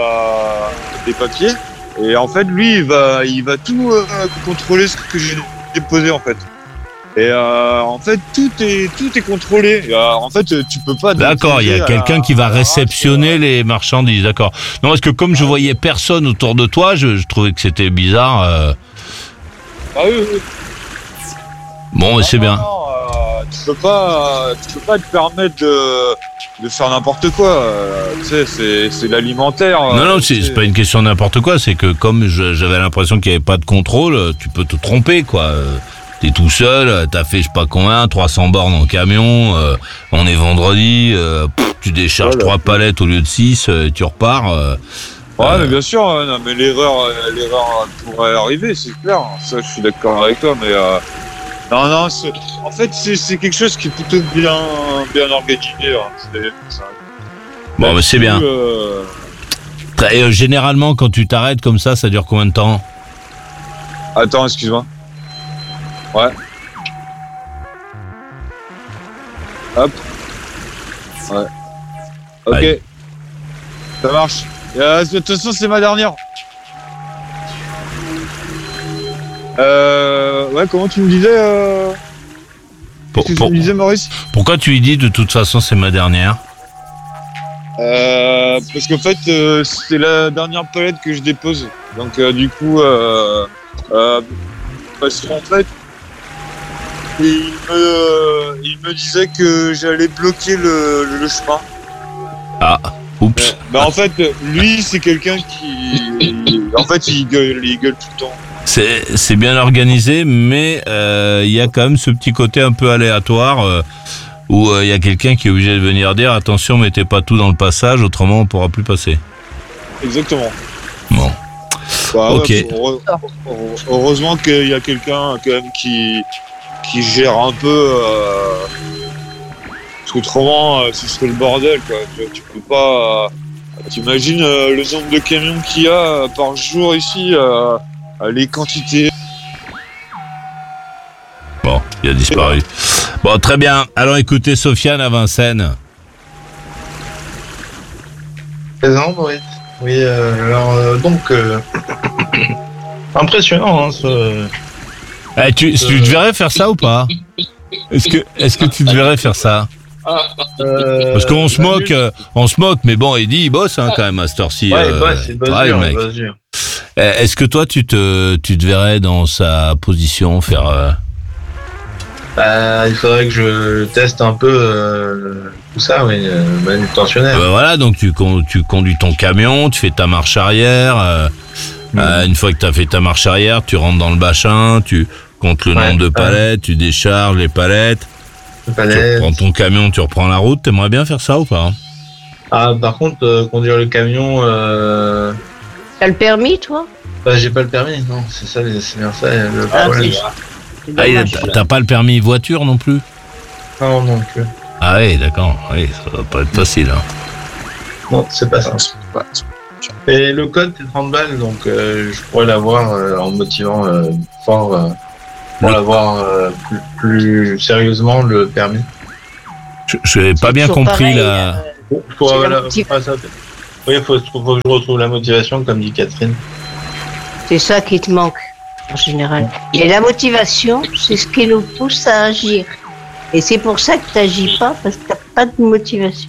S3: des papiers et en fait, lui, il va tout contrôler ce que j'ai déposé en fait. Et en fait, tout est contrôlé. En fait, tu peux pas.
S2: D'accord, il y a quelqu'un qui va réceptionner les marchandises, d'accord. Non, parce que comme je voyais personne autour de toi, je trouvais que c'était bizarre.
S3: Ah oui.
S2: Bon, c'est bien.
S3: Tu peux pas te permettre de faire n'importe quoi. Tu sais, c'est l'alimentaire.
S2: Non, c'est pas une question de n'importe quoi. C'est que comme j'avais l'impression qu'il n'y avait pas de contrôle, tu peux te tromper, quoi. T'es tout seul, t'as fait je sais pas combien, 300 bornes en camion, on est vendredi, tu décharges 3 palettes au lieu de 6, tu repars.
S3: Ouais, mais bien sûr, non, mais l'erreur pourrait arriver, c'est clair. Ça, je suis d'accord avec toi, mais non, en fait, c'est quelque chose qui est plutôt bien organisé.
S2: Bon, mais c'est bien. Et, généralement, quand tu t'arrêtes comme ça dure combien de temps?
S3: Attends, excuse-moi. Ouais. Hop. Ouais. Ok.
S2: Allez.
S3: Ça marche. De toute façon, c'est ma dernière. Ouais, comment tu me disais tu me disais, Maurice?
S2: Pourquoi tu lui dis de toute façon c'est ma dernière?
S3: Parce qu'en fait, c'est la dernière palette que je dépose. Donc, du coup, parce qu'en fait, il me disait que j'allais bloquer le chemin.
S2: Ah, oups.
S3: En fait, lui, c'est quelqu'un qui... En fait, il gueule tout le temps.
S2: C'est bien organisé, mais il y a quand même ce petit côté un peu aléatoire où il y a quelqu'un qui est obligé de venir dire attention, mettez pas tout dans le passage, autrement on pourra plus passer.
S3: Exactement.
S2: Bon. Ok.
S3: Heureusement qu'il y a quelqu'un quand même qui gère un peu. Parce qu'autrement, ce serait le bordel, quoi. Tu peux pas. T'imagines le nombre de camions qu'il y a par jour ici, les quantités.
S2: Bon, il a disparu. Bon, très bien. Alors écoutez, Sofiane à Vincennes.
S4: Présent, Maurice. Oui, alors donc impressionnant, hein, ce...
S2: Tu te verrais faire ça ou pas? Est-ce que tu te verrais faire ça? Parce qu'on se moque, mais bon, Eddie, il bosse hein, quand même à cette heure-ci.
S4: Ouais, il bosse dur,
S2: mec. Est-ce que toi, tu te verrais dans sa position faire...
S4: il faudrait que je teste un peu tout ça, oui, manutentionnaire.
S2: Voilà, donc tu conduis ton camion, tu fais ta marche arrière. Une fois que tu as fait ta marche arrière, tu rentres dans le bachin, tu comptes le nombre de palettes, tu décharges les palettes. Tu reprends ton camion, tu reprends la route. T'aimerais bien faire ça ou pas?
S4: Ah, par contre, conduire le camion...
S6: T'as le permis, toi?
S4: J'ai pas le permis, non, c'est bien ça le problème.
S2: T'as pas le permis voiture non plus?
S4: Non plus.
S2: Ah oui, d'accord, oui, ça va pas être facile. Hein.
S4: Non, c'est pas ça. Et le code, c'est 30 balles, donc je pourrais l'avoir en motivant fort pour l'avoir plus sérieusement, le permis.
S2: Je n'ai pas bien compris là.
S4: Oui, il faut que je retrouve la motivation, comme dit Catherine.
S6: C'est ça qui te manque, en général. Et la motivation, c'est ce qui nous pousse à agir. Et c'est pour ça que tu n'agis pas, parce que tu n'as pas de motivation.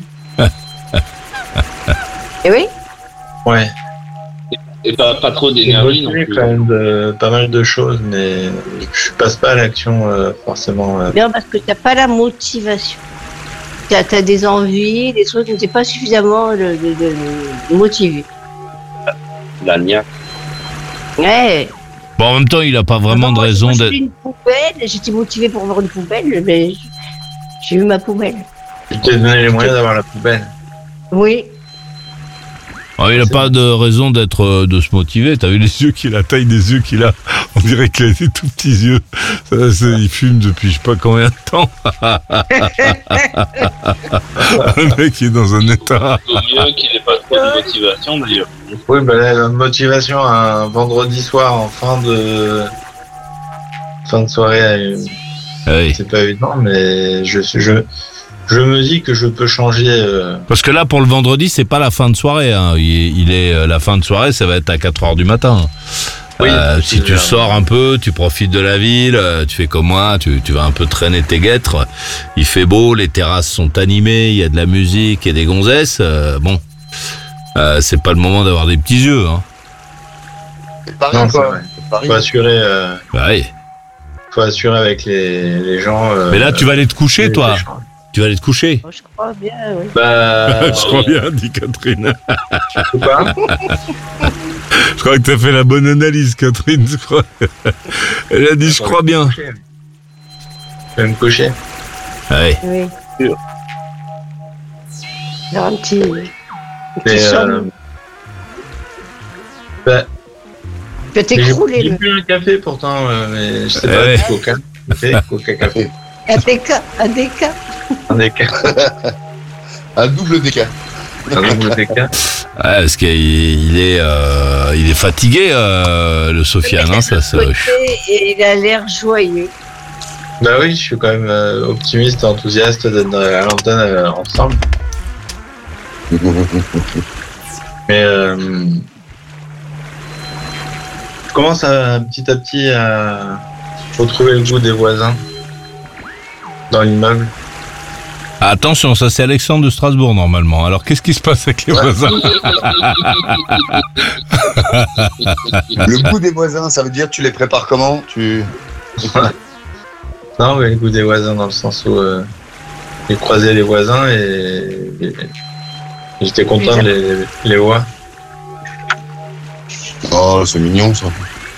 S6: Et oui?
S4: Ouais.
S1: Et pas trop d'énergie non plus.
S4: Quand même pas mal de choses, mais je passe pas à l'action forcément.
S6: Non, parce que tu n'as pas la motivation. Tu as des envies, des choses, mais tu n'es pas suffisamment motivé.
S1: La niaque.
S6: Ouais.
S2: Bon, en même temps, il n'a pas vraiment de raison
S6: moi,
S2: d'être.
S6: j'ai eu une poubelle, j'étais motivée pour avoir une poubelle, mais j'ai eu ma poubelle.
S4: Je t'ai donné les moyens d'avoir la poubelle.
S6: Oui.
S2: Oh, il n'a pas de raison d'être de se motiver. T'as vu les yeux qu'il a, la taille des yeux qu'il a. On dirait qu'il a des tout petits yeux. Il fume depuis je sais pas combien de temps. Le mec il est dans un état.
S1: Il vaut mieux qu'il n'ait pas trop de motivation d'ailleurs.
S4: Oui, bah la motivation un vendredi soir en fin de soirée,
S2: Oui.
S4: c'est pas évident, mais je me dis que je peux changer.
S2: Parce que là, pour le vendredi, c'est pas la fin de soirée. Hein. Il est la fin de soirée, ça va être à 4h du matin.
S4: Oui,
S2: si tu sors un peu, tu profites de la ville, tu fais comme moi, tu vas un peu traîner tes guêtres. Il fait beau, les terrasses sont animées, il y a de la musique et des gonzesses. C'est pas le moment d'avoir des petits yeux. Hein.
S5: C'est pas
S4: Non,
S5: rien,
S4: c'est
S5: ça.
S4: vrai.
S5: C'est pas rien.
S4: Faut assurer.
S2: Bah oui.
S4: Faut assurer avec les gens.
S2: Mais là, tu vas aller te coucher, toi. Tu vas aller te coucher.
S6: Je crois bien, oui.
S4: Bah.
S2: Je crois bien, dit Catherine.
S4: Ou pas.
S2: Je crois que t'as fait la bonne analyse, Catherine. Je crois. Elle a dit, je crois bien.
S4: Je vais me coucher.
S2: Ouais.
S6: Oui.
S1: Sûr.
S6: Faire un petit
S4: Mais,
S6: somme.
S4: Bah,
S6: Tu vas t'écrouler,
S4: j'ai
S6: le
S4: bu un café pourtant, mais je sais pas,
S2: Ouais.
S4: Coca. Coca café.
S6: un DK.
S4: Un DK.
S5: Un double DK.
S4: Un double DK.
S2: Ouais, parce qu'il est fatigué, le Sofiane, hein, ça.
S6: Et il a l'air joyeux.
S4: Bah oui, je suis quand même optimiste et enthousiaste d'être à l'antenne ensemble. Mais je commence petit à petit à retrouver le goût des voisins dans l'immeuble.
S2: Attention, ça c'est Alexandre de Strasbourg normalement. Alors qu'est-ce qui se passe avec les voisins?
S5: Le goût des voisins, ça veut dire tu les prépares comment?
S4: Non, mais le goût des voisins dans le sens où j'ai croisé les voisins et j'étais content de les voir.
S5: Oh, c'est mignon ça.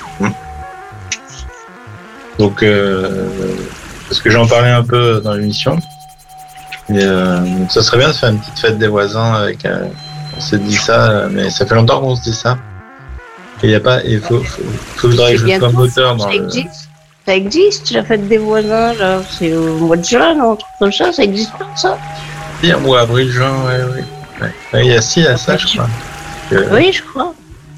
S4: Donc, parce que j'en parlais un peu dans l'émission, et ça serait bien de faire une petite fête des voisins avec. On s'est dit ça, mais ça fait longtemps qu'on se dit ça. Et il y a pas, il faudrait que je sois moteur dans le.
S6: Ça existe, la fête des voisins, là. C'est au mois de juin, non, un truc comme ça existe pas, ça?
S4: Ou avril, juin, oui. Il y a ça, je crois.
S6: Oui, je crois.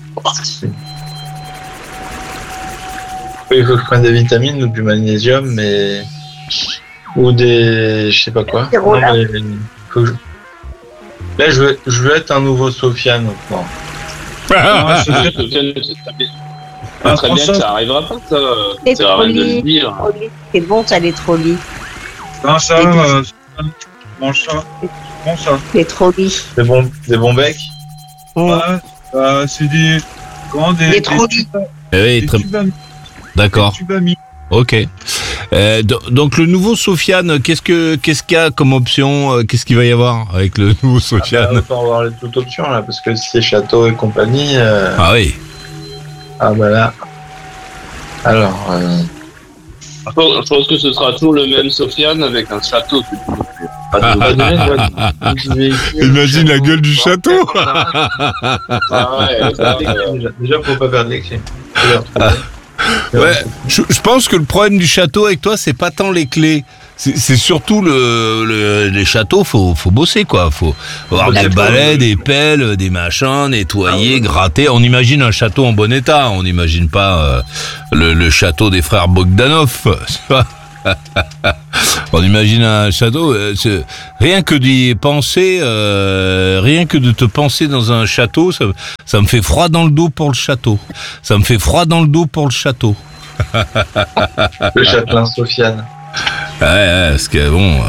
S4: Oui, il faut que je prenne des vitamines ou du magnésium, mais. Ou des. Je sais pas quoi.
S6: Des rollers.
S4: Non, mais faut que Là, je veux être un nouveau Sofiane. Non.
S1: Sofiane, très bien que ça arrivera pas, ça. C'est rien de le dire.
S6: C'est bon, ça, les trolleys.
S3: Non, ça, mange ça. Bon, ça.
S6: Les trolleys.
S4: Des bons becs.
S3: Ouais, c'est des. Comment
S6: Des trolleys.
S2: Oui, très... D'accord. Ok. Donc le nouveau Sofiane, qu'est-ce qu'il y a comme option? Qu'est-ce qu'il va y avoir avec le nouveau Sofiane?
S4: On va avoir les toutes options là, parce que si c'est château et compagnie.
S2: Ah oui.
S4: Ah bah là. Alors.
S1: Je pense que ce sera toujours le même Sofiane avec un château.
S2: Imagine la gueule du château.
S4: Déjà, faut pas perdre les clés.
S2: Ouais, je pense que le problème du château avec toi, c'est pas tant les clés, c'est surtout les châteaux, faut bosser quoi. Faut avoir des balais, des pelles, des machins, nettoyer, gratter. On imagine un château en bon état. On n'imagine pas le château des frères Bogdanov. On imagine un château. Rien que d'y penser, rien que de te penser dans un château, ça me fait froid dans le dos pour le château. Ça me fait froid dans le dos pour le château.
S4: Le châtelain Sofiane.
S2: Ouais, parce que bon.